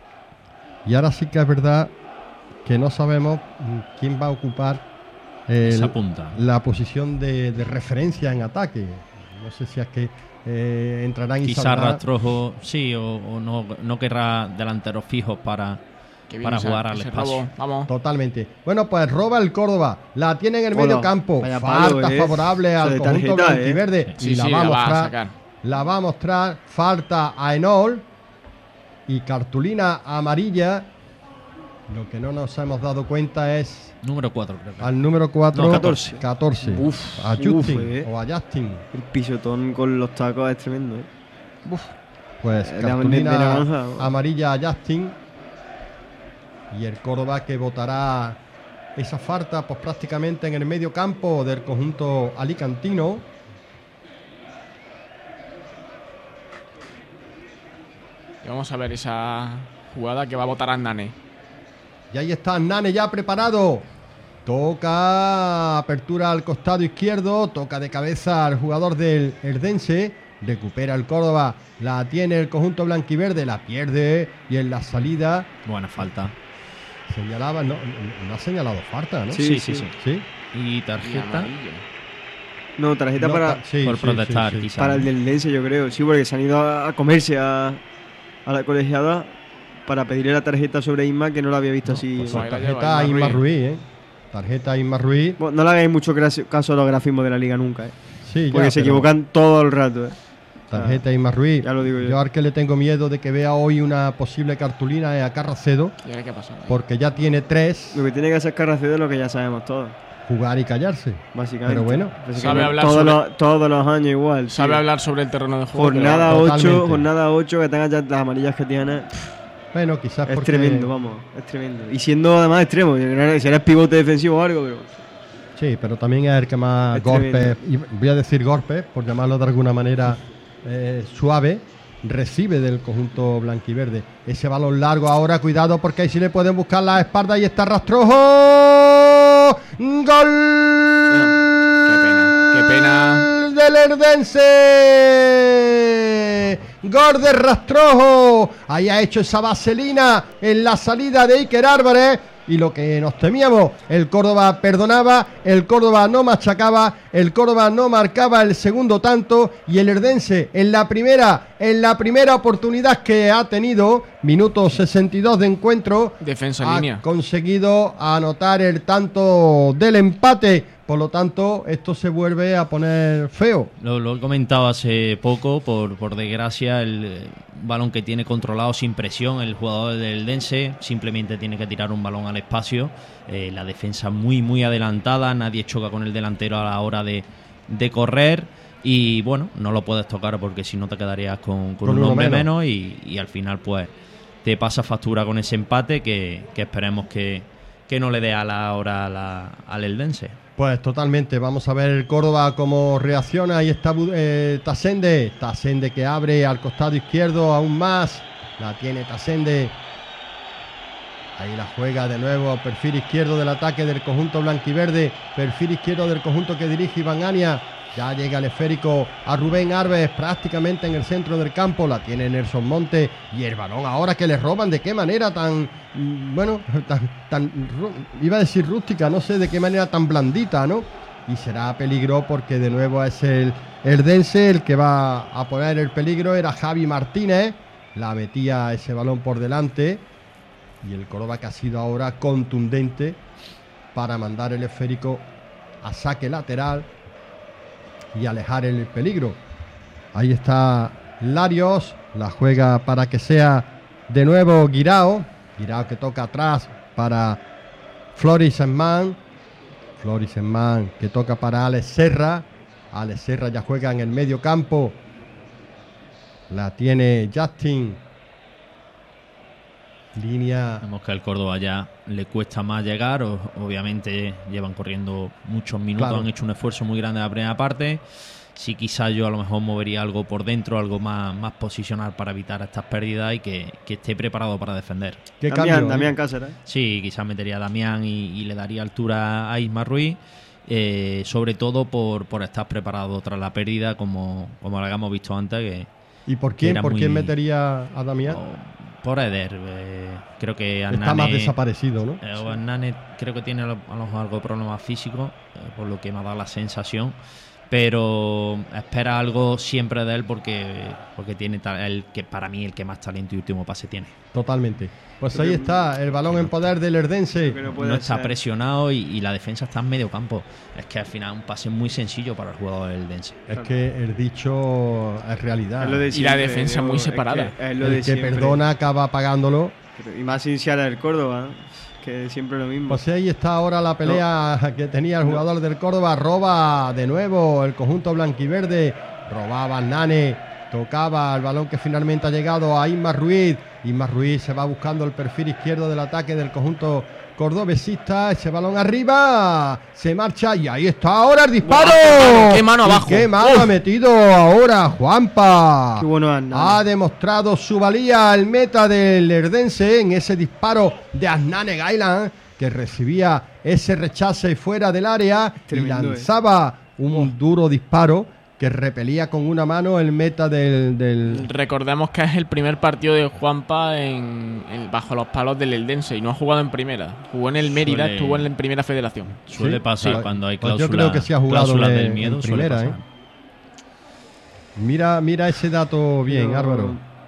C: Y ahora sí que es verdad que no sabemos mm, quién va a ocupar el-
D: Esa punta.
C: la posición de, de referencia en ataque. No sé si es que eh, entrarán y
D: Quizás
C: saldrán.
D: Rastrojo, sí, o, o no, no querrá delanteros fijos para,
F: Qué bien
D: para
F: ese-
D: jugar al
F: ese
D: espacio.
F: robo. Vamos.
C: Totalmente. Bueno, pues roba el Córdoba. La tiene en el
O: Hola,
C: medio campo.
O: vaya
C: Falta
O: palo, eh.
C: favorable
O: Eso
C: al
O: de
C: conjunto
O: tarjeta,
C: blanquiverde.
F: Sí,
C: y la
F: sí,
C: va a
F: la va a
C: mostrar.
F: sacar.
C: La va a mostrar. Falta a Enol. Y cartulina amarilla. Lo que no nos hemos dado cuenta es
D: Número cuatro, creo que.
C: al número cuatro.
D: No, catorce.
C: catorce.
O: Uf,
C: a
O: uf,
C: Justin
O: eh.
C: o a Justin.
O: El pisotón con los tacos es tremendo, ¿eh?
C: Pues
O: Eh, de- de
C: cartulina
O: naranja.
C: amarilla a Justin. Y el Córdoba que votará esa falta pues prácticamente en el medio campo del conjunto alicantino.
F: Y vamos a ver esa jugada que va a votar a Nane.
C: Y ahí está Nane ya preparado. Toca apertura al costado izquierdo. Toca de cabeza al jugador del Herdense. Recupera el Córdoba. La tiene el conjunto blanquiverde. La pierde. Y en la salida
D: Buena falta.
C: señalaba. No, no ha señalado falta, ¿no?
O: Sí,
D: Sí, sí,
O: sí.
D: sí.
C: ¿Sí?
D: Y
F: Y
D: tarjeta
F: amarillo.
O: No, tarjeta
C: No,
O: para,
C: ta- sí,
D: por
C: sí,
D: protestar,
C: sí, sí.
D: quizás.
O: para el del Lense, yo creo. Sí, porque se han ido a, a comerse a, a la colegiada para pedirle la tarjeta sobre Isma, que no la había visto
C: No,
O: así.
C: pues
O: Bueno,
C: tarjeta a Isma Ruiz, ¿eh? Tarjeta a Isma Ruiz.
O: no le hagáis mucho graci- caso a los grafismos de la liga nunca, ¿eh?
C: Sí, ya,
O: Porque se
C: pero-
O: equivocan todo el rato, ¿eh?
C: Tarjeta a Isma Ruiz.
O: Ya lo digo yo.
C: Yo al que le tengo miedo de que vea hoy una posible cartulina es a Carracedo,
F: ¿Y ahora qué pasa?
C: porque ya tiene tres,
O: Lo que tiene que hacer Carracedo es lo que ya sabemos todos,
C: jugar y callarse.
O: básicamente.
C: Pero bueno,
O: Pues
F: Sabe
O: que
F: hablar
O: todos,
F: sobre-
O: los, todos los años igual.
F: Sabe
O: sí.
F: hablar sobre el terreno de juego.
O: Jornada
F: pero-
O: ocho,
C: Totalmente.
O: jornada ocho, que tenga ya las amarillas que tiene.
C: bueno, quizás
O: Es
C: porque...
O: tremendo, vamos, es tremendo. Y siendo además extremo, yo creo que si eres pivote defensivo o algo, pero
C: Sí, pero también es el que más
O: Es
C: golpes, y voy a decir golpes, por llamarlo de alguna manera eh, suave, recibe del conjunto blanquiverde. Ese balón largo ahora, cuidado porque ahí sí le pueden buscar la espalda y está Rastrojo. ¡Gol!
F: Qué pena, qué pena.
C: Del Erdense. Gol de Rastrojo. Ahí ha hecho esa vaselina en la salida de Iker Álvarez. Y lo que nos temíamos, el Córdoba perdonaba, el Córdoba no machacaba, el Córdoba no marcaba el segundo tanto y el Erdense en la primera, en la primera oportunidad que ha tenido, minuto sesenta y dos de encuentro,
F: Defensa en
C: ha
F: línea.
C: conseguido anotar el tanto del empate. Por lo tanto, esto se vuelve a poner feo.
D: Lo, lo he comentado hace poco, por, por desgracia, el eh, balón que tiene controlado sin presión el jugador del Dense, simplemente tiene que tirar un balón al espacio, eh, la defensa muy muy adelantada, nadie choca con el delantero a la hora de, de correr y bueno, no lo puedes tocar porque si no te quedarías con, con,
C: Con
D: un
C: uno
D: hombre
C: menos.
D: menos, y, y al final pues te pasa factura con ese empate que, que esperemos que, que no le dé a la hora a la, al Eldense.
C: Pues totalmente, vamos a ver el Córdoba cómo reacciona. Ahí está eh, Tasende, Tasende que abre al costado izquierdo aún más, la tiene Tasende. Ahí la juega de nuevo, perfil izquierdo del ataque del conjunto blanquiverde, perfil izquierdo del conjunto que dirige Iván Ania. Ya llega el esférico a Rubén Arves prácticamente en el centro del campo, la tiene Nelson Monte y el balón ahora que le roban, de qué manera tan, mm, bueno, tan, tan, ru- iba a decir rústica, no sé de qué manera tan blandita, ¿no? Y será peligro porque de nuevo es el Erdense el que va a poner el peligro, era Javi Martínez, la metía ese balón por delante y el Córdoba que ha sido ahora contundente para mandar el esférico a saque lateral y alejar el peligro. Ahí está Larios, la juega para que sea de nuevo Guirao, Guirao que toca atrás para Floris Enman, Floris Enman que toca para Alex Serra, Alex Serra ya juega en el medio campo, la tiene Justin, línea.
D: Vemos que al Córdoba ya le cuesta más llegar, o- obviamente llevan corriendo muchos minutos,
C: Claro.
D: han hecho un esfuerzo muy grande en la primera parte. Sí, quizás yo a lo mejor movería algo por dentro, algo más, más posicional para evitar estas pérdidas y que, que esté preparado para defender.
C: ¿Qué
O: Damián,
C: cambio, eh?
O: Damián Cáceres.
D: Sí, quizás metería a Damián y, y le daría altura a Isma Ruiz, eh, sobre todo por, por estar preparado tras la pérdida, como, como la que hemos visto antes. Que,
C: ¿Y por
D: que
C: quién,
D: era
C: por
D: muy-
C: quién metería a Damián?
D: Por Eder, eh, creo que
C: Está
D: Hernane-
C: más desaparecido, ¿no?
D: eh, o Hernane creo que tiene a lo a lo mejor algo de problemas físicos, eh, por lo que me ha dado la sensación. Pero espera algo siempre de él porque porque tiene ta- el que para mí el que más talento y último pase tiene.
C: Totalmente. Pues ahí está el balón en poder del Erdense.
D: No está presionado y, y la defensa está en medio campo. Es que al final un pase muy sencillo para el jugador del Dense.
C: Es que el dicho es realidad.
O: Es lo de
F: Y la
O: siempre,
F: defensa
O: yo-
F: muy
O: es que
F: separada.
O: es lo
C: El
O: de
C: que
O: siempre.
C: perdona acaba pagándolo.
O: Pero- Y más sin Ciara del Córdoba, ¿eh? Que siempre lo mismo.
C: Pues ahí está ahora la pelea que tenía el jugador del Córdoba. Roba de nuevo el conjunto blanquiverde. Robaba Nane. Tocaba el balón que finalmente ha llegado a Isma Ruiz. Isma Ruiz se va buscando el perfil izquierdo del ataque del conjunto cordobesista. Ese balón arriba. Se marcha y ahí está ahora el disparo.
F: ¡Buah, qué mano! ¡Qué mano
C: Y
F: abajo!
C: ¡Qué mano
F: ¡Uf!
C: ha metido ahora Juanpa!
O: Qué bueno Hernán.
C: Ha demostrado su valía el meta del Erdense en ese disparo de Hernane Gailan, que recibía ese rechace fuera del área
O: Tremendo,
C: y lanzaba un duro disparo que repelía con una mano el meta del... del-
F: Recordemos que es el primer partido de Juanpa en, en- bajo los palos del Eldense y no ha jugado en primera. Jugó en el Mérida,
D: Suele-
F: estuvo en la primera federación.
D: Suele
C: Sí,
D: pasar
C: sí.
D: cuando hay
C: Pues yo
D: cláusulas,
C: creo que sí ha jugado
D: cláusulas
C: en-
D: del miedo.
C: en
D: suele
C: primera,
D: pasar.
C: ¿eh? Mira, mira ese dato bien,
O: Pero-
C: Álvaro.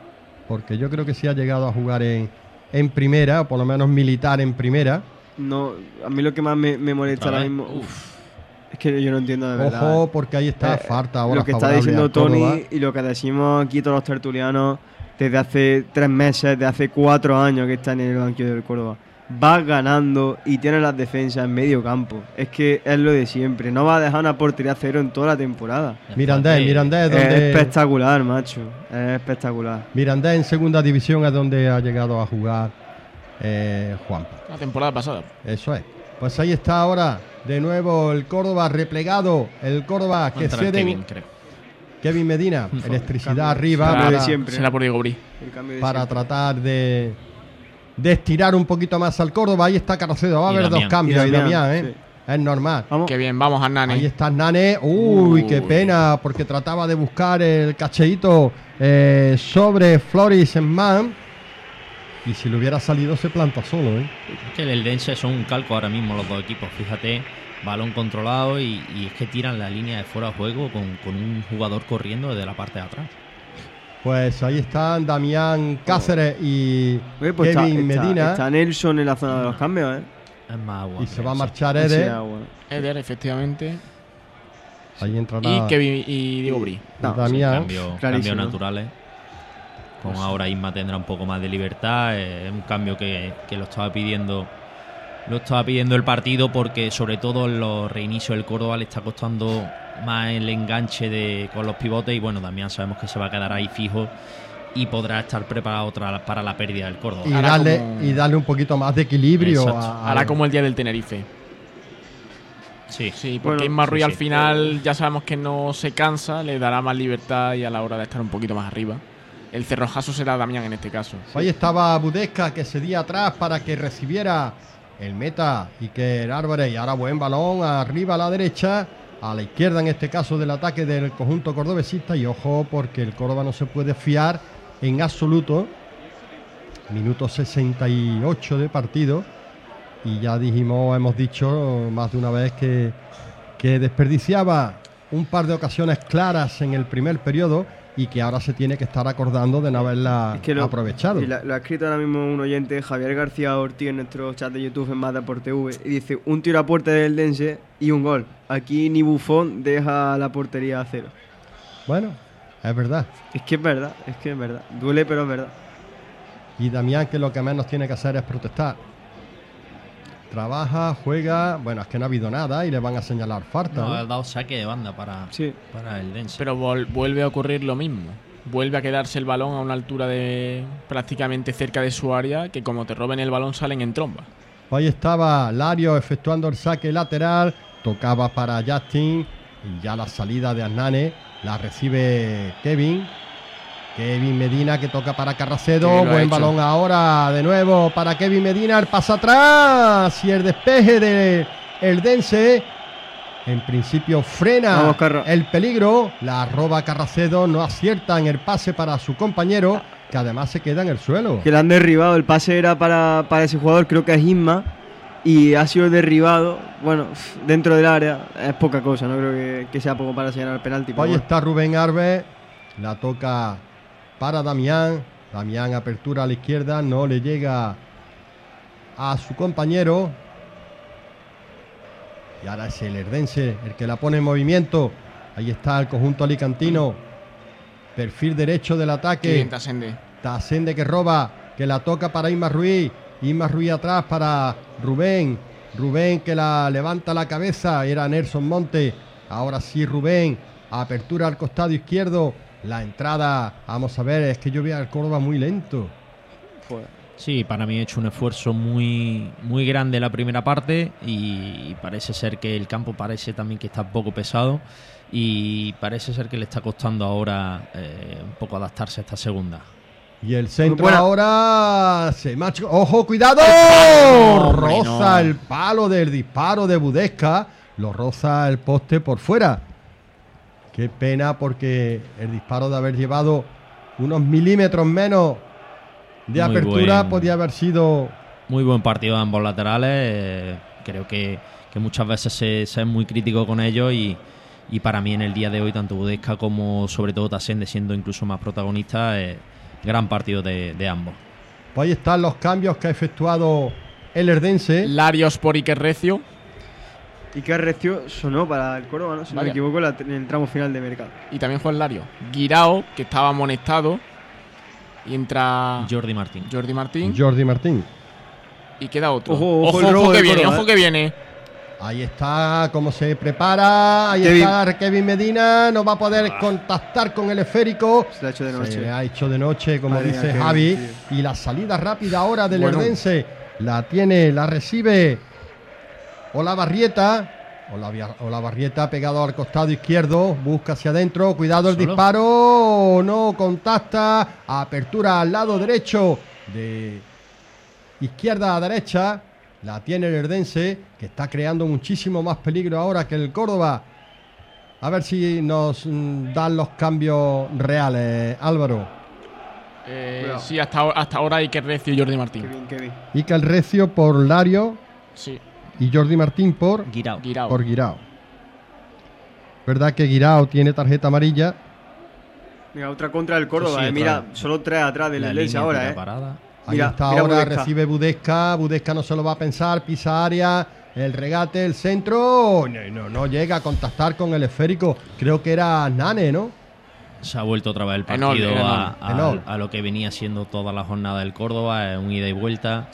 C: porque yo creo que sí ha llegado a jugar en, en primera, o por lo menos militar en primera.
O: No, a mí lo que más me, me molesta ahora mismo... Uf, es que yo no entiendo de verdad.
C: Ojo, porque ahí está, eh, falta ahora
O: lo que está diciendo Tony y lo que decimos aquí todos los tertulianos desde hace tres meses, desde hace cuatro años que está en el banquillo del Córdoba. Va ganando y tiene las defensas en medio campo. Es que es lo de siempre. No va a dejar una portería cero en toda la temporada.
C: Mirandés, Mirandés, donde...
O: Es espectacular, macho. Es espectacular.
C: Mirandés en segunda división es donde ha llegado a jugar eh, Juan.
F: La temporada pasada.
C: Eso es. Pues ahí está ahora de nuevo el Córdoba replegado. El Córdoba que cede.
F: Kevin, creo.
C: Kevin Medina, electricidad arriba.
F: Será,
C: para,
F: siempre. Será por Diego Brí.
C: Para siempre. tratar de... de estirar un poquito más al Córdoba. Ahí está Carracedo, va a haber dos cambios. Y Damián, y Damián ¿eh? Sí. Es normal.
F: Vamos. Qué bien, vamos a Nane.
C: Ahí está Nane. Uy, Uy, qué pena, porque trataba de buscar el cacheíto eh, sobre Floris en man. Y si le hubiera salido, se planta solo. ¿eh?
D: Es que el Eldense son un calco ahora mismo los dos equipos. Fíjate, balón controlado y, y es que tiran la línea de fuera de juego con, con un jugador corriendo desde la parte de atrás.
C: Pues ahí están Damián Cáceres y Oye, pues Kevin
O: está,
C: Medina.
O: Está, está Nelson en la zona de los cambios, ¿eh?
D: Es más agua.
C: Y se va a marchar Eder.
F: Eder, efectivamente.
C: Ahí entrará.
F: Y Kevin y Diego Brí.
C: No, Damián.
D: Sí, cambio, cambios naturales. Con ahora Isma tendrá un poco más de libertad. Es un cambio que, que lo estaba pidiendo. Lo estaba pidiendo el partido porque sobre todo en los reinicios del Córdoba le está costando más el enganche de con los pivotes y bueno, Damián sabemos que se va a quedar ahí fijo y podrá estar preparado otra, para la pérdida del Córdoba.
C: Y darle, como... y darle un poquito más de equilibrio. A, a...
F: Hará como el día del Tenerife.
D: Sí,
F: sí porque bueno, Isma Ruiz sí, al sí. final ya sabemos que no se cansa, le dará más libertad y a la hora de estar un poquito más arriba. El cerrojazo será Damián en este caso.
C: Ahí estaba Budesca que cedía atrás para que recibiera el meta y que el Álvarez, y ahora buen balón arriba a la derecha, a la izquierda en este caso del ataque del conjunto cordobesista. Y ojo porque el Córdoba no se puede fiar en absoluto. Minuto sesenta y ocho de partido y ya dijimos, hemos dicho más de una vez que, que desperdiciaba un par de ocasiones claras en el primer periodo y que ahora se tiene que estar acordando de no haberla es que lo, aprovechado.
O: Y la, lo ha escrito ahora mismo un oyente, Javier García Ortiz, en nuestro chat de YouTube en Más Deporte V, y dice, un tiro a puerta del Eldense y un gol. Aquí ni Buffon deja la portería a cero.
C: Bueno, es verdad.
O: Es que es verdad, es que es verdad. Duele, pero es verdad.
C: Y Damián, que lo que menos tiene que hacer es protestar. Trabaja, juega, bueno, es que no ha habido nada y le van a señalar falta.
D: No,
C: ¿no?
D: ha dado saque de banda para,
O: sí.
D: para el Dense.
F: Pero vol- vuelve a ocurrir lo mismo. Vuelve a quedarse el balón a una altura de prácticamente cerca de su área, que como te roben el balón salen en tromba.
C: Ahí estaba Lario efectuando el saque lateral, tocaba para Justin y ya la salida de Hernane la recibe Kevin. Kevin Medina que toca para Carracedo, buen balón ahora de nuevo para Kevin Medina, el pase atrás y el despeje de Eldense en principio frena
O: Vamos,
C: el peligro, la roba Carracedo, no acierta en el pase para su compañero que además se queda en el suelo.
O: Que le han derribado, el pase era para, para ese jugador, creo que es Isma, y ha sido derribado, bueno, dentro del área, es poca cosa, no creo que, que sea poco para señalar el penalti.
C: Ahí
O: bueno.
C: está Rubén Arbe, la toca para Damián, Damián apertura a la izquierda, no le llega a su compañero. Y ahora es el Eldense el que la pone en movimiento. Ahí está el conjunto alicantino. Perfil derecho del ataque.
F: Bien, Tasende.
C: Tasende que roba, que la toca para Isma Ruiz. Isma Ruiz atrás para Rubén. Rubén que la levanta la cabeza. Era Nelson Monte. Ahora sí Rubén. Apertura al costado izquierdo. La entrada, vamos a ver, es que yo veo al Córdoba muy lento.
D: Sí, para mí he hecho un esfuerzo muy muy grande en la primera parte y parece ser que el campo parece también que está un poco pesado y parece ser que le está costando ahora eh, un poco adaptarse a esta segunda.
C: Y el centro ahora se macho. ¡Ojo, cuidado!
F: No, hombre,
C: roza
F: no.
C: el palo del disparo de Budesca, lo roza el poste por fuera. Qué pena porque el disparo de haber llevado unos milímetros menos de
D: Muy
C: apertura
D: buen,
C: podía haber sido...
D: Muy buen partido de ambos laterales. Eh, creo que, que muchas veces se, se es muy crítico con ellos y, y para mí en el día de hoy tanto Budesca como sobre todo Tasende siendo incluso más protagonista eh, gran partido de, de ambos.
C: Pues ahí están los cambios que ha efectuado el Herdense.
F: Larios por Iker Recio.
O: Iker Recio sonó para el Córdoba, ¿no? Si no
F: Vaya.
O: me equivoco, la- en el tramo final de mercado.
F: Y también Juan Lario. Guirao, que estaba amonestado. Y entra
D: Jordi Martín.
F: Jordi Martín.
C: Jordi Martín.
F: Y queda otro.
O: Ojo,
F: ojo,
O: ojo el
F: ojo
O: robo
F: que
O: del
F: viene,
O: Córdoba,
F: ojo
O: ¿eh?
F: que viene.
C: Ahí está cómo se prepara. Ahí
O: Kevin.
C: está Kevin Medina. No va a poder contactar con el esférico.
O: Se la ha hecho de noche.
C: Se le ha hecho de noche, como
O: Madre
C: dice
O: mía, Kevin,
C: Javi.
O: tío.
C: Y la salida rápida ahora del
F: Bueno.
C: Herdense. La tiene, la recibe Olavarrieta. Olavia- Olavarrieta pegado al costado izquierdo. Busca hacia adentro. Cuidado el
D: Solo.
C: disparo. No contacta. Apertura al lado derecho. De izquierda a derecha. La tiene el Herdense, que está creando muchísimo más peligro ahora que el Córdoba. A ver si nos mm, dan los cambios reales, Álvaro.
F: Eh,
O: Cuidado.
F: sí, hasta, ahora- hasta ahora Iker Recio y Jordi Martín.
O: Kevin, Kevin.
C: Iker Recio por Lario
F: Sí,
C: y Jordi Martín por,
D: Guirao.
F: Guirao.
C: por Guirao. Verdad que Guirao tiene tarjeta amarilla.
O: Mira, otra contra del Córdoba.
D: Sí, sí,
O: eh. Mira,
D: otra vez.
O: solo tres atrás del
D: La
O: Herdense
D: línea
O: ahora,
D: tira
O: ¿eh?
D: parada.
C: Ahí
O: Mira,
C: está
O: mira
C: ahora,
O: Budesca.
C: recibe Budesca. Budesca no se lo va a pensar, pisa área, el regate, el centro. No, no, no llega a contactar con el esférico. Creo que era Nane, ¿no?
D: Se ha vuelto otra vez el
F: Enol,
D: partido
F: era
D: a, a-
C: Enol.
D: a lo que venía siendo toda la jornada del Córdoba, es un ida y vuelta.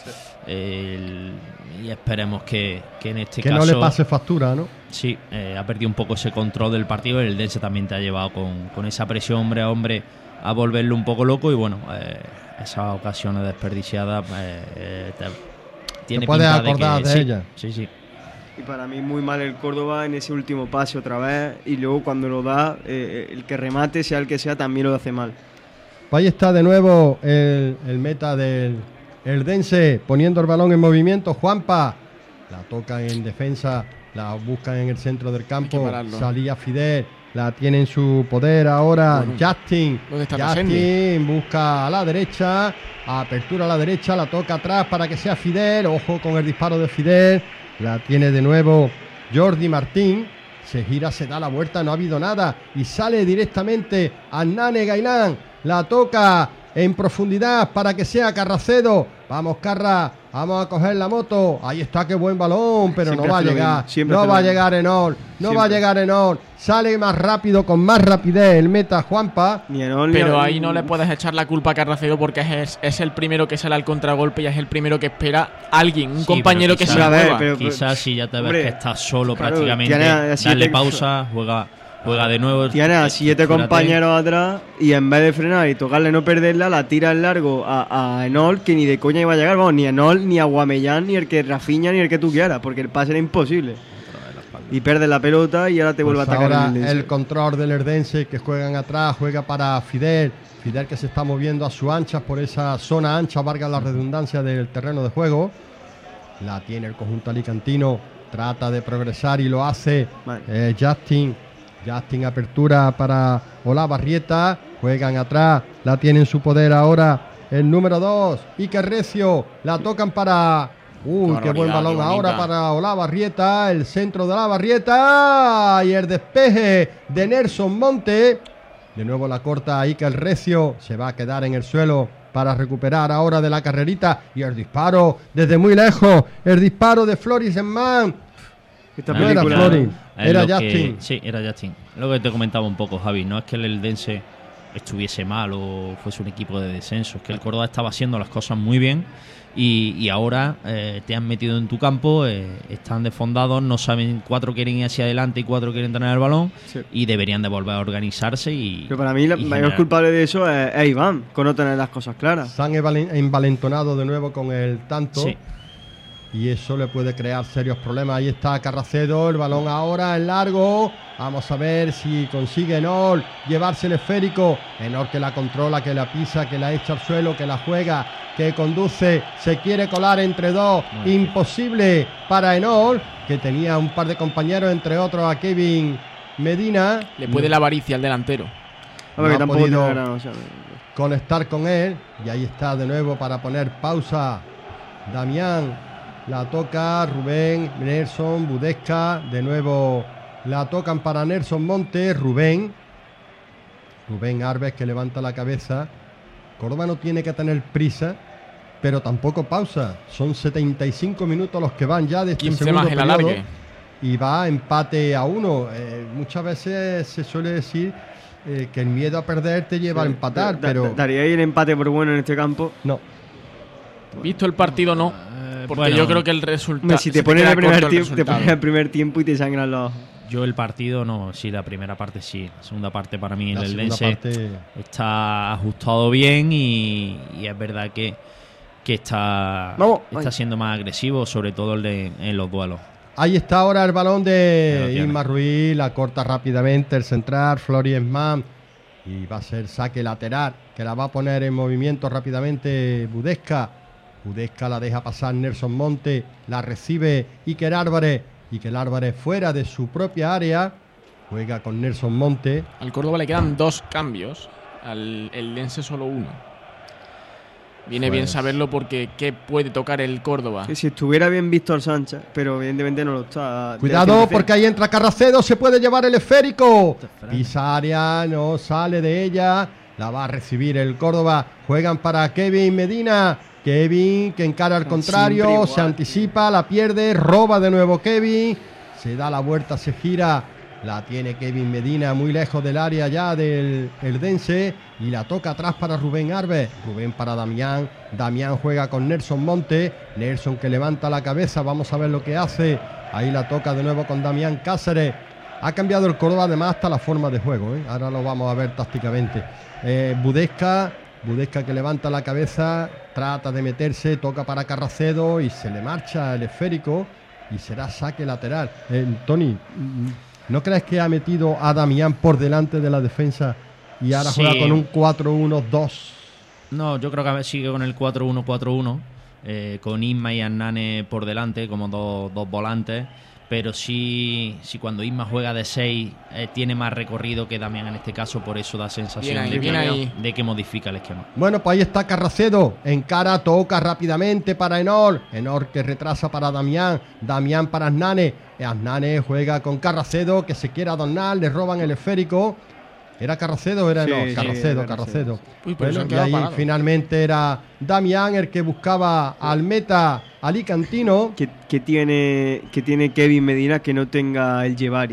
D: El- y esperemos que, que en este
C: Que
D: caso
C: no le pase factura, ¿no?
D: sí, eh, ha perdido un poco ese control del partido. El Dense también te ha llevado con, con esa presión hombre a hombre a volverlo un poco loco. Y bueno, eh, esas ocasiones desperdiciadas eh, eh, te, tiene
C: puedes
D: pinta de
C: acordar
D: que-
C: de
D: sí,
C: ellas.
D: Sí, sí.
O: Y para mí muy mal el Córdoba en ese último pase otra vez. Y luego cuando lo da, eh, el que remate, sea el que sea, también lo hace mal.
C: Ahí está de nuevo el, el meta del Herdense poniendo el balón en movimiento. Juanpa la toca en defensa, la buscan en el centro del campo.
F: pararlo.
C: Salía Fidel, la tiene en su poder ahora.
F: Bueno.
C: Justin,
F: ¿Dónde está
C: Justin
F: Rossendi?
C: busca a la derecha, apertura a la derecha, la toca atrás para que sea Fidel. Ojo con el disparo de Fidel, la tiene de nuevo Jordi Martín. Se gira, se da la vuelta, no ha habido nada y sale directamente a Nane Gailán. La toca en profundidad para que sea Carracedo. Vamos, Carra, vamos a coger la moto. Ahí está, qué buen balón, pero
O: Siempre
C: no va a
O: hace lo
C: llegar.
O: mismo, siempre
C: No
O: hace
C: va a
O: lo mismo.
C: llegar Enol. No va a
O: Siempre.
C: llegar Enol. Sale más rápido, con más rapidez el meta Juanpa.
O: Ni Enol, ni
F: Pero
O: a-
F: ahí no le puedes echar la culpa a Carracedo porque es, es el primero que sale al contragolpe y es el primero que espera a alguien, un
D: Sí,
F: compañero
D: pero
F: que se
D: quizá-
F: la
O: A ver,
F: mueva.
O: pero-
D: Quizás si ya te ves
O: hombre,
D: que estás solo
O: claro,
D: prácticamente,
O: tiene a siete-
D: dale pausa, juega, juega de nuevo.
O: Tiene a siete
D: estructúrate.
O: compañeros atrás y en vez de frenar y tocarle no perderla, la tira en largo a, a Enol, que ni de coña iba a llegar. Vamos, ni Enol, ni a Guamellán, ni el que Rafinha, ni el que tú quieras, porque el pase era imposible. Y pierde la pelota y ahora te vuelve
C: Pues
O: a atacar
C: ahora
O: el Herdense.
C: el control del Herdense, que juegan atrás, juega para Fidel. Fidel que se está moviendo a su ancha por esa zona ancha, valga la redundancia del terreno de juego. La tiene el conjunto alicantino, trata de progresar y lo hace
O: Vale.
C: eh, Justin. Justin apertura para Olavarrieta, juegan atrás, la tiene en su poder ahora el número dos, Iker Recio, la tocan para... Uy,
F: Qué
C: qué buen
F: barbaridad,
C: balón
F: qué
C: ahora
F: bonita.
C: para Olavarrieta, el centro de Olavarrieta y el despeje de Nelson Monte. De nuevo la corta Iker Recio, se va a quedar en el suelo para recuperar ahora de la carrerita y el disparo desde muy lejos, el disparo de Floris en man.
O: Esta
C: No era
O: película-
C: Floris,
D: Es
C: era
D: lo que-
C: Justin.
D: sí, era Justin. Lo que te comentaba un poco, Javi, no es que el Eldense estuviese mal o fuese un equipo de descenso, es que el Córdoba estaba haciendo las cosas muy bien y, y ahora eh, te han metido en tu campo, eh, están desfondados, no saben, cuatro quieren ir hacia adelante y cuatro quieren tener el balón
O: Sí.
D: y deberían de volver a organizarse y...
O: Pero para mí la
D: y
O: mayor
D: generar-
O: culpable de eso es, es Iván, con no tener las cosas claras.
C: Se han evalen- envalentonado de nuevo con el tanto.
D: Sí.
C: Y eso le puede crear serios problemas. Ahí está Carracedo, el balón ahora en largo. Vamos a ver si consigue Enol llevarse el esférico. Enol que la controla, que la pisa, que la echa al suelo, que la juega, que conduce. Se quiere colar entre dos.
D: Muy bien.
C: Imposible para Enol, que tenía un par de compañeros, entre otros a Kevin Medina.
F: Le puede la avaricia al delantero.
O: A ver,
C: No
O: que
C: ha
O: tampoco
C: podido
O: tiene ganas, o sea,
C: conectar con él. Y ahí está de nuevo para poner pausa Damián. La toca Rubén, Nelson, Budesca. De nuevo la tocan para Nelson Monte, Rubén. Rubén Arbes que levanta la cabeza. Córdoba no tiene que tener prisa, pero tampoco pausa. Son setenta y cinco minutos los que van ya de este
F: quince
C: segundo
F: más el
C: periodo.
F: alargue.
C: Y va empate a uno. Eh, muchas veces se suele decir eh, que el miedo a perder te lleva
O: Sí,
C: a empatar,
O: da-
C: pero...
O: da- ¿Daría ahí el empate por bueno en este campo?
C: No.
F: Visto el partido, no. Porque
D: bueno,
F: yo creo que el resultado.
O: Hombre, si te pones el primer tiempo, te pones el primer tiempo y te sangran los ojos.
D: Yo el partido no, sí, la primera parte sí. La segunda parte para mí
C: La
D: el
C: segunda
D: Eldense
C: parte-
D: está ajustado bien y, y es verdad que, que está,
O: Vamos,
D: está
O: ay.
D: siendo más agresivo, sobre todo el de, en los duelos.
C: Ahí está ahora el balón
D: Ya lo
C: de
D: tiene.
C: Isma Ruiz, la corta rápidamente el central, Florian y va a ser saque lateral, que la va a poner en movimiento rápidamente Budesca. Budesca la deja pasar Nelson Monte, la recibe Iker Álvarez, Iker Álvarez fuera de su propia área, juega con Nelson Monte.
F: Al Córdoba le quedan dos cambios, al Eldense solo uno. Viene
C: Pues-
F: bien saberlo porque ¿qué puede tocar el Córdoba?
O: Que si estuviera bien Víctor Sánchez, pero evidentemente no lo está.
C: Cuidado porque ahí entra Carracedo, se puede llevar el esférico. Pisa área, no sale de ella, la va a recibir el Córdoba. Juegan para Kevin Medina. Kevin que encara al contrario,
O: igual,
C: se anticipa, la pierde, roba de nuevo Kevin. Se da la vuelta, se gira. La tiene Kevin Medina muy lejos del área ya del Eldense y la toca atrás para Rubén Arves. Rubén para Damián. Damián juega con Nelson Monte. Nelson que levanta la cabeza. Vamos a ver lo que hace. Ahí la toca de nuevo con Damián Cáceres. Ha cambiado el Córdoba además hasta la forma de juego, ¿eh? Ahora lo vamos a ver tácticamente. Eh, Budesca. Budesca que levanta la cabeza. Trata de meterse. Toca para Carracedo y se le marcha el esférico. Y será saque lateral. Eh, Tony, ¿no crees que ha metido a Damián por delante de la defensa y ahora
D: Sí.
C: juega con un cuatro uno dos?
D: No, yo creo que sigue con el cuatro uno cuatro uno, eh, con Isma y Hernane por delante como dos, dos volantes, pero sí, sí cuando Isma juega de seis eh, tiene más recorrido que Damián en este caso, por eso da sensación
F: Bien ahí,
D: de,
F: bien
D: que,
F: ahí.
D: de que modifica el esquema.
C: Bueno, pues ahí está Carracedo. Encara, toca rápidamente para Enor. Enor que retrasa para Damián. Damián para Aznane. Aznane juega con Carracedo que se quiere adornar. Le roban el esférico. ¿Era Carracedo o era
O: Sí,
C: Enor?
O: sí,
C: Carracedo,
O: era
C: Carracedo.
F: Uy, pero se
C: Bueno,
F: han
C: y
F: quedado
C: ahí
F: parados.
C: finalmente era Damián el que buscaba al meta alicantino.
O: Que, que tiene, que tiene Kevin Medina que no tenga el Llevari.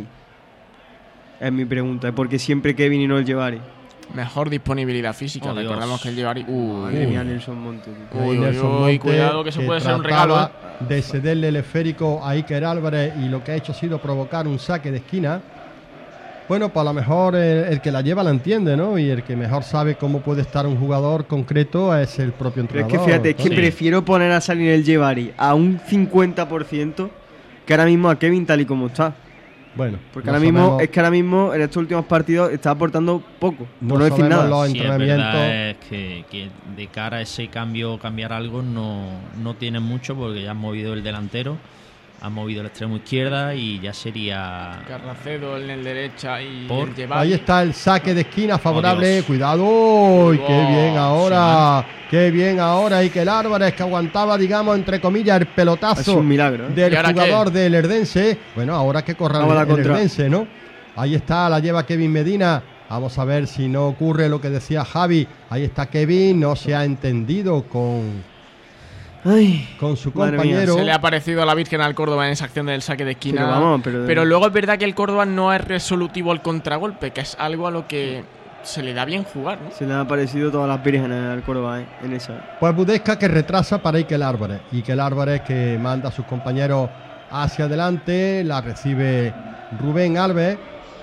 O: Es mi pregunta, porque siempre Kevin y no el Llevari.
F: Mejor disponibilidad física.
D: Oh, Dios.
F: Recordamos que el Llevari. Uy,
O: Madre mía, Nelson Monte. tío.
F: Uy,
C: Ahí
F: uy,
C: Nelson
F: uy,
C: Monte,
F: cuidado que eso puede ser un
C: trataba
F: regalo, ¿eh?
C: de cederle el esférico a Iker Álvarez y lo que ha hecho ha sido provocar un saque de esquina. Bueno, pues a lo mejor el, el que la lleva la entiende, ¿no? Y el que mejor sabe cómo puede estar un jugador concreto es el propio
O: Pero es
C: entrenador.
O: que fíjate, es que
C: Tony.
O: prefiero poner a salir el Llevari a un cincuenta por ciento que ahora mismo a Kevin tal y como está.
C: Bueno,
O: Porque
C: no
O: ahora mismo,
C: sabemos-
O: es que ahora mismo en estos últimos partidos está aportando poco,
C: No
O: por no decir
C: sabemos
O: nada.
C: los
D: Sí, es
C: entrenamientos.
D: verdad es que, que de cara a ese cambio, cambiar algo no, no tienen mucho porque ya han movido el delantero, han movido el extremo izquierda y ya sería...
F: Carracedo en el derecha y
D: Por-
F: el Llevari.
C: Ahí está el saque de esquina favorable.
D: Oh, Dios.
C: Cuidado. ¡Uy, qué
F: Oh,
C: bien ahora! ¡Qué bien ahora! Y que el Álvarez que aguantaba, digamos, entre comillas, el
O: Ha sido
C: pelotazo
O: un milagro, ¿eh?
C: del
F: ¿Y ahora
C: jugador del Erdense. Bueno, ahora que corra
O: Vamos a la
C: el, el
O: contra.
C: Erdense, ¿no? Ahí está, la lleva Kevin Medina. Vamos a ver si no ocurre lo que decía Javi. Ahí está Kevin, no se ha entendido con,
O: Ay,
C: con su
O: madre mía,
C: compañero.
F: Se le ha parecido a la Virgen al Córdoba en esa acción del saque de esquina.
O: Pero vamos, pero-
F: Pero luego es verdad que el Córdoba no es resolutivo al contragolpe, que es algo a lo que se le da bien jugar, ¿no?
O: se le han aparecido todas las vírgenes al Córdoba, ¿eh? En esa.
C: Pues Budesca que retrasa para Iker Álvarez. Iker Álvarez que manda a sus compañeros hacia adelante. La recibe Rubén Alves.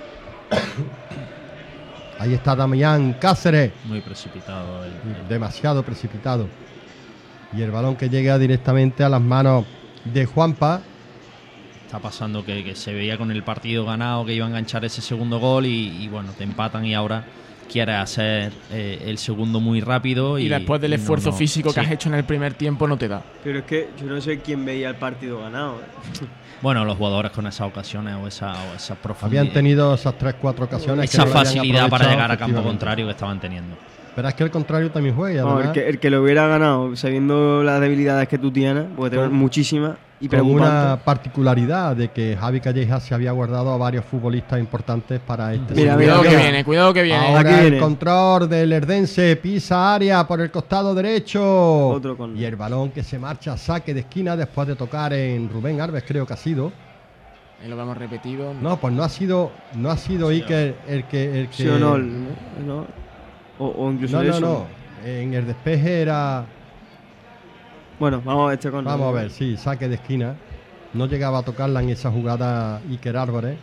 C: Ahí está Damián Cáceres.
D: Muy precipitado. el- el-
C: Demasiado precipitado. Y el balón que llega directamente a las manos de Juanpa.
D: Está pasando que, que se veía con el partido ganado que iba a enganchar ese segundo gol y, y bueno, te empatan y ahora quieres hacer eh, el segundo muy rápido. Y,
F: Y después del
D: y no,
F: esfuerzo
D: no.
F: físico que
D: Sí.
F: has hecho en el primer tiempo no te da.
O: Pero es que yo no sé quién veía el partido ganado. ¿eh?
D: Bueno, los jugadores con esas ocasiones o esa, o esa profundidad.
C: Habían tenido esas tres, cuatro ocasiones. que
D: esa
C: no lo habían
D: facilidad para
C: aprovechado,
D: llegar a campo
C: efectivamente.
D: contrario que estaban teniendo.
C: Pero es que el contrario también juega. y
O: Vamos, el,
C: además-
O: que, el que lo hubiera ganado sabiendo las debilidades que tú tienes, porque tenemos
C: Con-
O: muchísimas, y
C: con una
O: preocupante.
C: particularidad de que Javi Calleja se había guardado a varios futbolistas importantes para este
F: Mira,
C: segundo
F: cuidado que
C: periodo.
F: viene, cuidado que viene.
C: Ahora
O: Aquí
C: el
O: viene.
C: control del Erdense, pisa área por el costado derecho.
O: Otro con-
C: Y el balón que se marcha a saque de esquina después de tocar en Rubén Alves, creo que ha sido.
F: Ahí lo vemos repetido.
C: No, pues no ha sido, no ha sido Iker el que, el que.
O: Sí o no, ¿no? ¿no? O, o incluso
C: No, no,
O: eso.
C: no. En el despeje era.
O: Bueno, vamos a ver este con.
C: Vamos a ver, sí, saque de esquina. No llegaba a tocarla en esa jugada Iker Álvarez.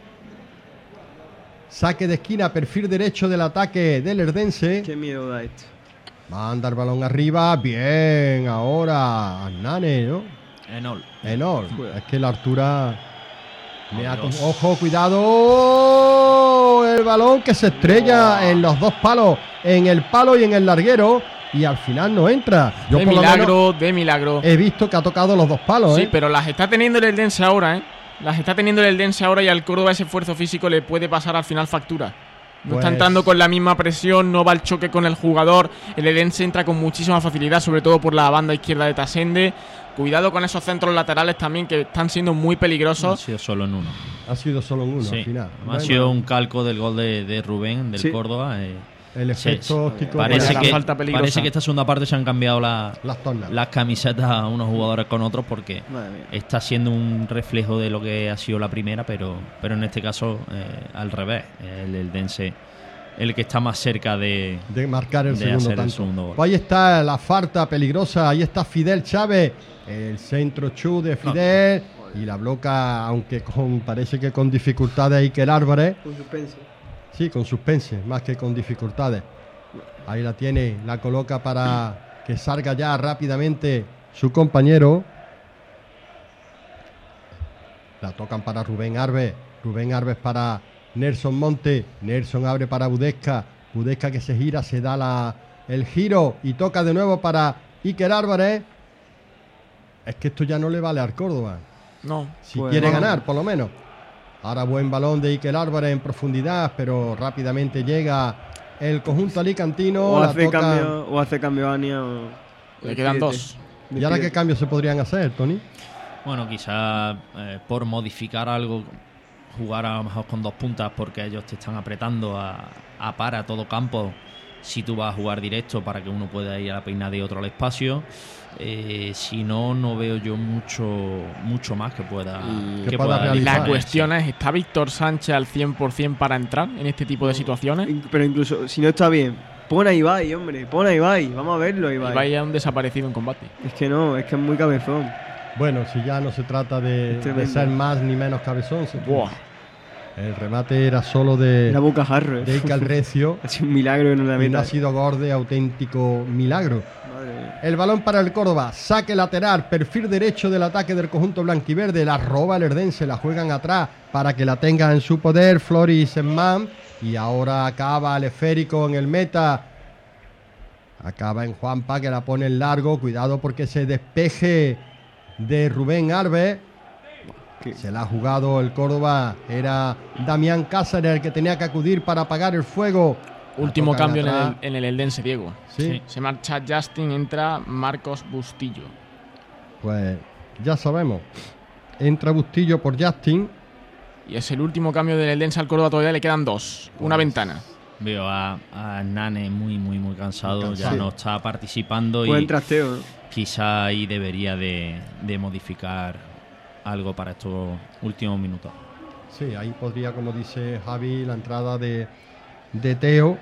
C: Saque de esquina, perfil derecho del ataque del Erdense.
O: Qué miedo da esto.
C: Manda el balón arriba. Bien, ahora Hernane, ¿no?
D: Enol.
C: Enol. Es que la altura. le ha-
D: Dios.
C: Ojo, cuidado. El balón que se estrella en los dos palos. En el palo y en el larguero. Y al final no entra. Yo
F: de
C: por lo menos
F: milagro, de milagro.
C: he visto que ha tocado los dos palos,
F: Sí,
C: ¿eh?
F: pero las está teniendo el Eldense ahora, ¿eh? Las está teniendo el Eldense ahora y al Córdoba ese esfuerzo físico le puede pasar al final factura. No
C: Pues-
F: está entrando con la misma presión, no va al choque con el jugador. El Eldense entra con muchísima facilidad, sobre todo por la banda izquierda de Tasende. Cuidado con esos centros laterales también que están siendo muy
D: Ha
F: peligrosos.
D: sido solo en uno.
C: Ha sido solo en uno
D: Sí.
C: al final.
D: Ha
C: Bueno,
D: sido un calco del gol de, de Rubén, del
C: Sí.
D: Córdoba. eh.
C: El
D: Sí,
C: efecto
D: sí.
C: óptico
D: Parece
C: para-
D: que,
F: falta peligrosa.
D: parece que esta segunda parte se han cambiado la-
C: las tornas.
D: las camisetas unos jugadores con otros porque
O: Madre mía.
D: está siendo un reflejo de lo que ha sido la primera, pero, pero en este caso eh, al revés. El Eldense el que está más cerca de,
C: de marcar el
D: de
C: segundo
D: hacer el
C: tanto.
D: segundo gol.
C: Pues ahí está la falta peligrosa, ahí está Fidel Chávez, el centro chu de Fidel y la bloca, aunque con parece que con dificultades Iker Álvarez.
O: Con suspense.
C: Sí, con suspense, más que con dificultades. Ahí la tiene, la coloca para que salga ya rápidamente su compañero. La tocan para Rubén Alves. Rubén Alves para Nelson Monte. Nelson abre para Budesca. Budesca que se gira, se da la, el giro y toca de nuevo para Iker Álvarez. Es que esto ya no le vale al Córdoba.
F: No.
C: Si
O: Pues
C: quiere
O: no.
C: ganar, por lo menos. Ahora buen balón de Iker Álvarez en profundidad, pero rápidamente llega el conjunto alicantino.
O: O
C: la
O: hace
C: toca-
O: cambio, o hace cambio Ania o.
F: Le quedan
O: Despídete.
F: dos.
C: ¿Y ahora qué cambios se podrían hacer, Tony?
D: Bueno, quizás eh, por modificar algo, jugar a lo mejor con dos puntas porque ellos te están apretando a, a par a todo campo. Si tú vas a jugar directo para que uno pueda ir a la peinada y otro al espacio. Eh, si no, no veo yo mucho mucho más que pueda,
F: Y
D: que
C: Que pueda
D: pueda
C: realizar.
F: La cuestión es, ¿está Víctor Sánchez al cien por ciento para entrar en este tipo de situaciones?
O: In- Pero incluso si no está bien, pon a Ibai, hombre, pon a Ibai. Vamos a verlo, Ibai.
F: Ibai es un desaparecido en combate.
O: Es que no, es que es muy cabezón.
C: Bueno, si ya no se trata de,
O: Es
C: de
O: tremendo.
C: ser más ni menos cabezón. se-
F: Buah.
C: El remate era solo de,
O: Era bocajarro, eh.
C: de Iker Recio.
O: Ha sido un milagro que no la
C: Y no
O: meta.
C: ha sido gol de auténtico milagro.
O: Madre mía.
C: El balón para el Córdoba, saque lateral, perfil derecho del ataque del conjunto blanquiverde, la roba el Erdense, la juegan atrás para que la tenga en su poder Floris Emman y ahora acaba el esférico en el meta, acaba en Juanpa que la pone en largo, cuidado porque ese despeje de Rubén Alves, se la ha jugado el Córdoba, era Damián Cáceres el que tenía que acudir para apagar el fuego. La
F: Último
C: tocan
F: cambio en
C: atrás.
F: el, en el Eldense, Diego.
C: Sí.
F: Se marcha Justin, entra Marcos Bustillo.
C: Pues ya sabemos. Entra Bustillo por Justin.
F: Y es el último cambio del Eldense al Córdoba, todavía le quedan dos. Una
C: Pues-
F: ventana.
D: Veo a, a Nane muy, muy, muy cansado.
C: Muy cansado.
D: Ya no está participando
O: Buen
D: y
O: trasteo, ¿no?
D: quizá ahí debería de, de modificar algo para estos últimos minutos.
C: Sí, ahí podría, como dice Javi, la entrada de, de Teo.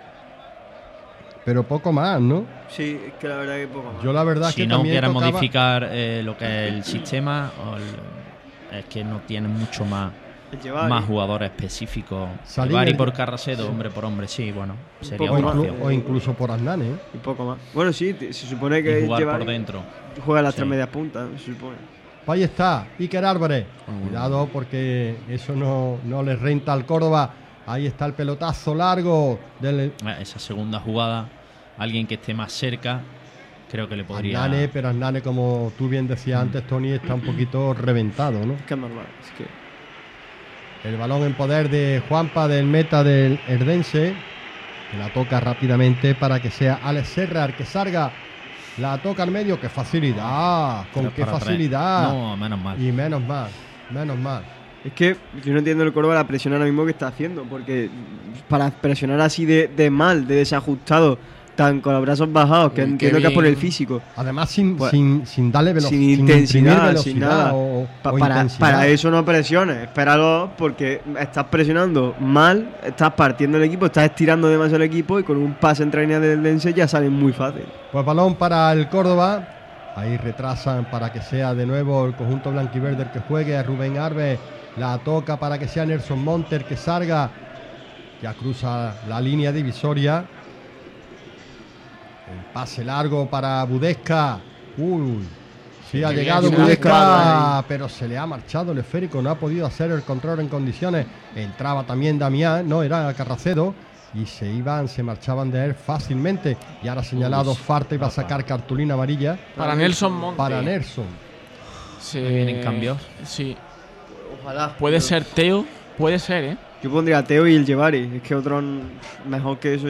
C: Pero poco más, ¿no?
O: Sí, es que la verdad que poco más.
C: Yo la verdad
D: Si
C: que
D: no
C: también
D: quieren
C: tocaba-
D: modificar eh, lo que es el sistema, o el- es que no tienen mucho más,
O: El Llevari.
D: más jugadores específicos.
C: Salir
D: Llevari
C: el-
D: por Carracedo, hombre por hombre, sí, bueno, sería
C: o,
D: una
C: inclu-
D: opción.
C: o incluso por Aznane, ¿eh?
O: Y poco más. Bueno, sí, te- se supone que
D: Y jugar
O: Llevari
D: por dentro.
O: juega las
D: Sí.
O: tres medias puntas, se supone.
C: Pues ahí está, Iker Álvarez. Cuidado porque eso no, no le renta al Córdoba. Ahí está el pelotazo largo del
D: Eh, Esa segunda jugada, alguien que esté más cerca, creo que le podría...
C: Aznane, pero Aznane, como tú bien decías antes, Tony, está un poquito reventado, ¿no?
O: Es que es normal, es que...
C: El balón en poder de Juanpa del meta del Erdense. Que la toca rápidamente para que sea Alex Serra el que salga La toca al medio, qué facilidad. Con
D: Tres
C: qué
D: para tres.
C: facilidad.
D: No, menos mal.
C: Y menos mal, menos mal.
O: Es que yo no entiendo el Córdoba la presión ahora mismo que está haciendo, porque para presionar así de, de mal, de desajustado, tan con los brazos bajados, que
F: Uy, qué
O: entiendo que es por el
F: bien.
O: físico.
C: Además, sin,
O: Pues,
C: sin, sin darle velo-
O: sin
C: sin
O: intensidad,
C: imprimir velocidad
O: sin nada.
C: o-
O: Pa-
C: o
O: para,
C: intensidad.
O: para eso no presiones, espéralo, porque estás presionando mal, estás partiendo el equipo, estás estirando demasiado el equipo y con un pase entre líneas del Dense ya sale muy fácil.
C: Pues balón para el Córdoba. Ahí retrasan para que sea de nuevo el conjunto blanquiverde el que juegue. A Rubén Arbe la toca para que sea Nelson Monter que salga. Ya cruza la línea divisoria. El pase largo para Budesca. Uy, sí ha
F: Qué bien,
C: llegado
F: se le ha
C: Budesca,
F: escapado
C: pero se le ha marchado el esférico. No ha podido hacer el control en condiciones. Entraba también Damián, no, era Carracedo. Y se iban, se marchaban de él fácilmente. Y ahora señalado Farta y va a sacar cartulina amarilla.
F: Para Nelson Monte.
C: Para Nelson.
F: Se...
D: vienen cambios.
F: Sí.
O: Ojalá.
F: Puede ser Teo, puede ser, ¿eh?
O: Yo pondría a Teo y el Llevari, es que otro n- mejor que eso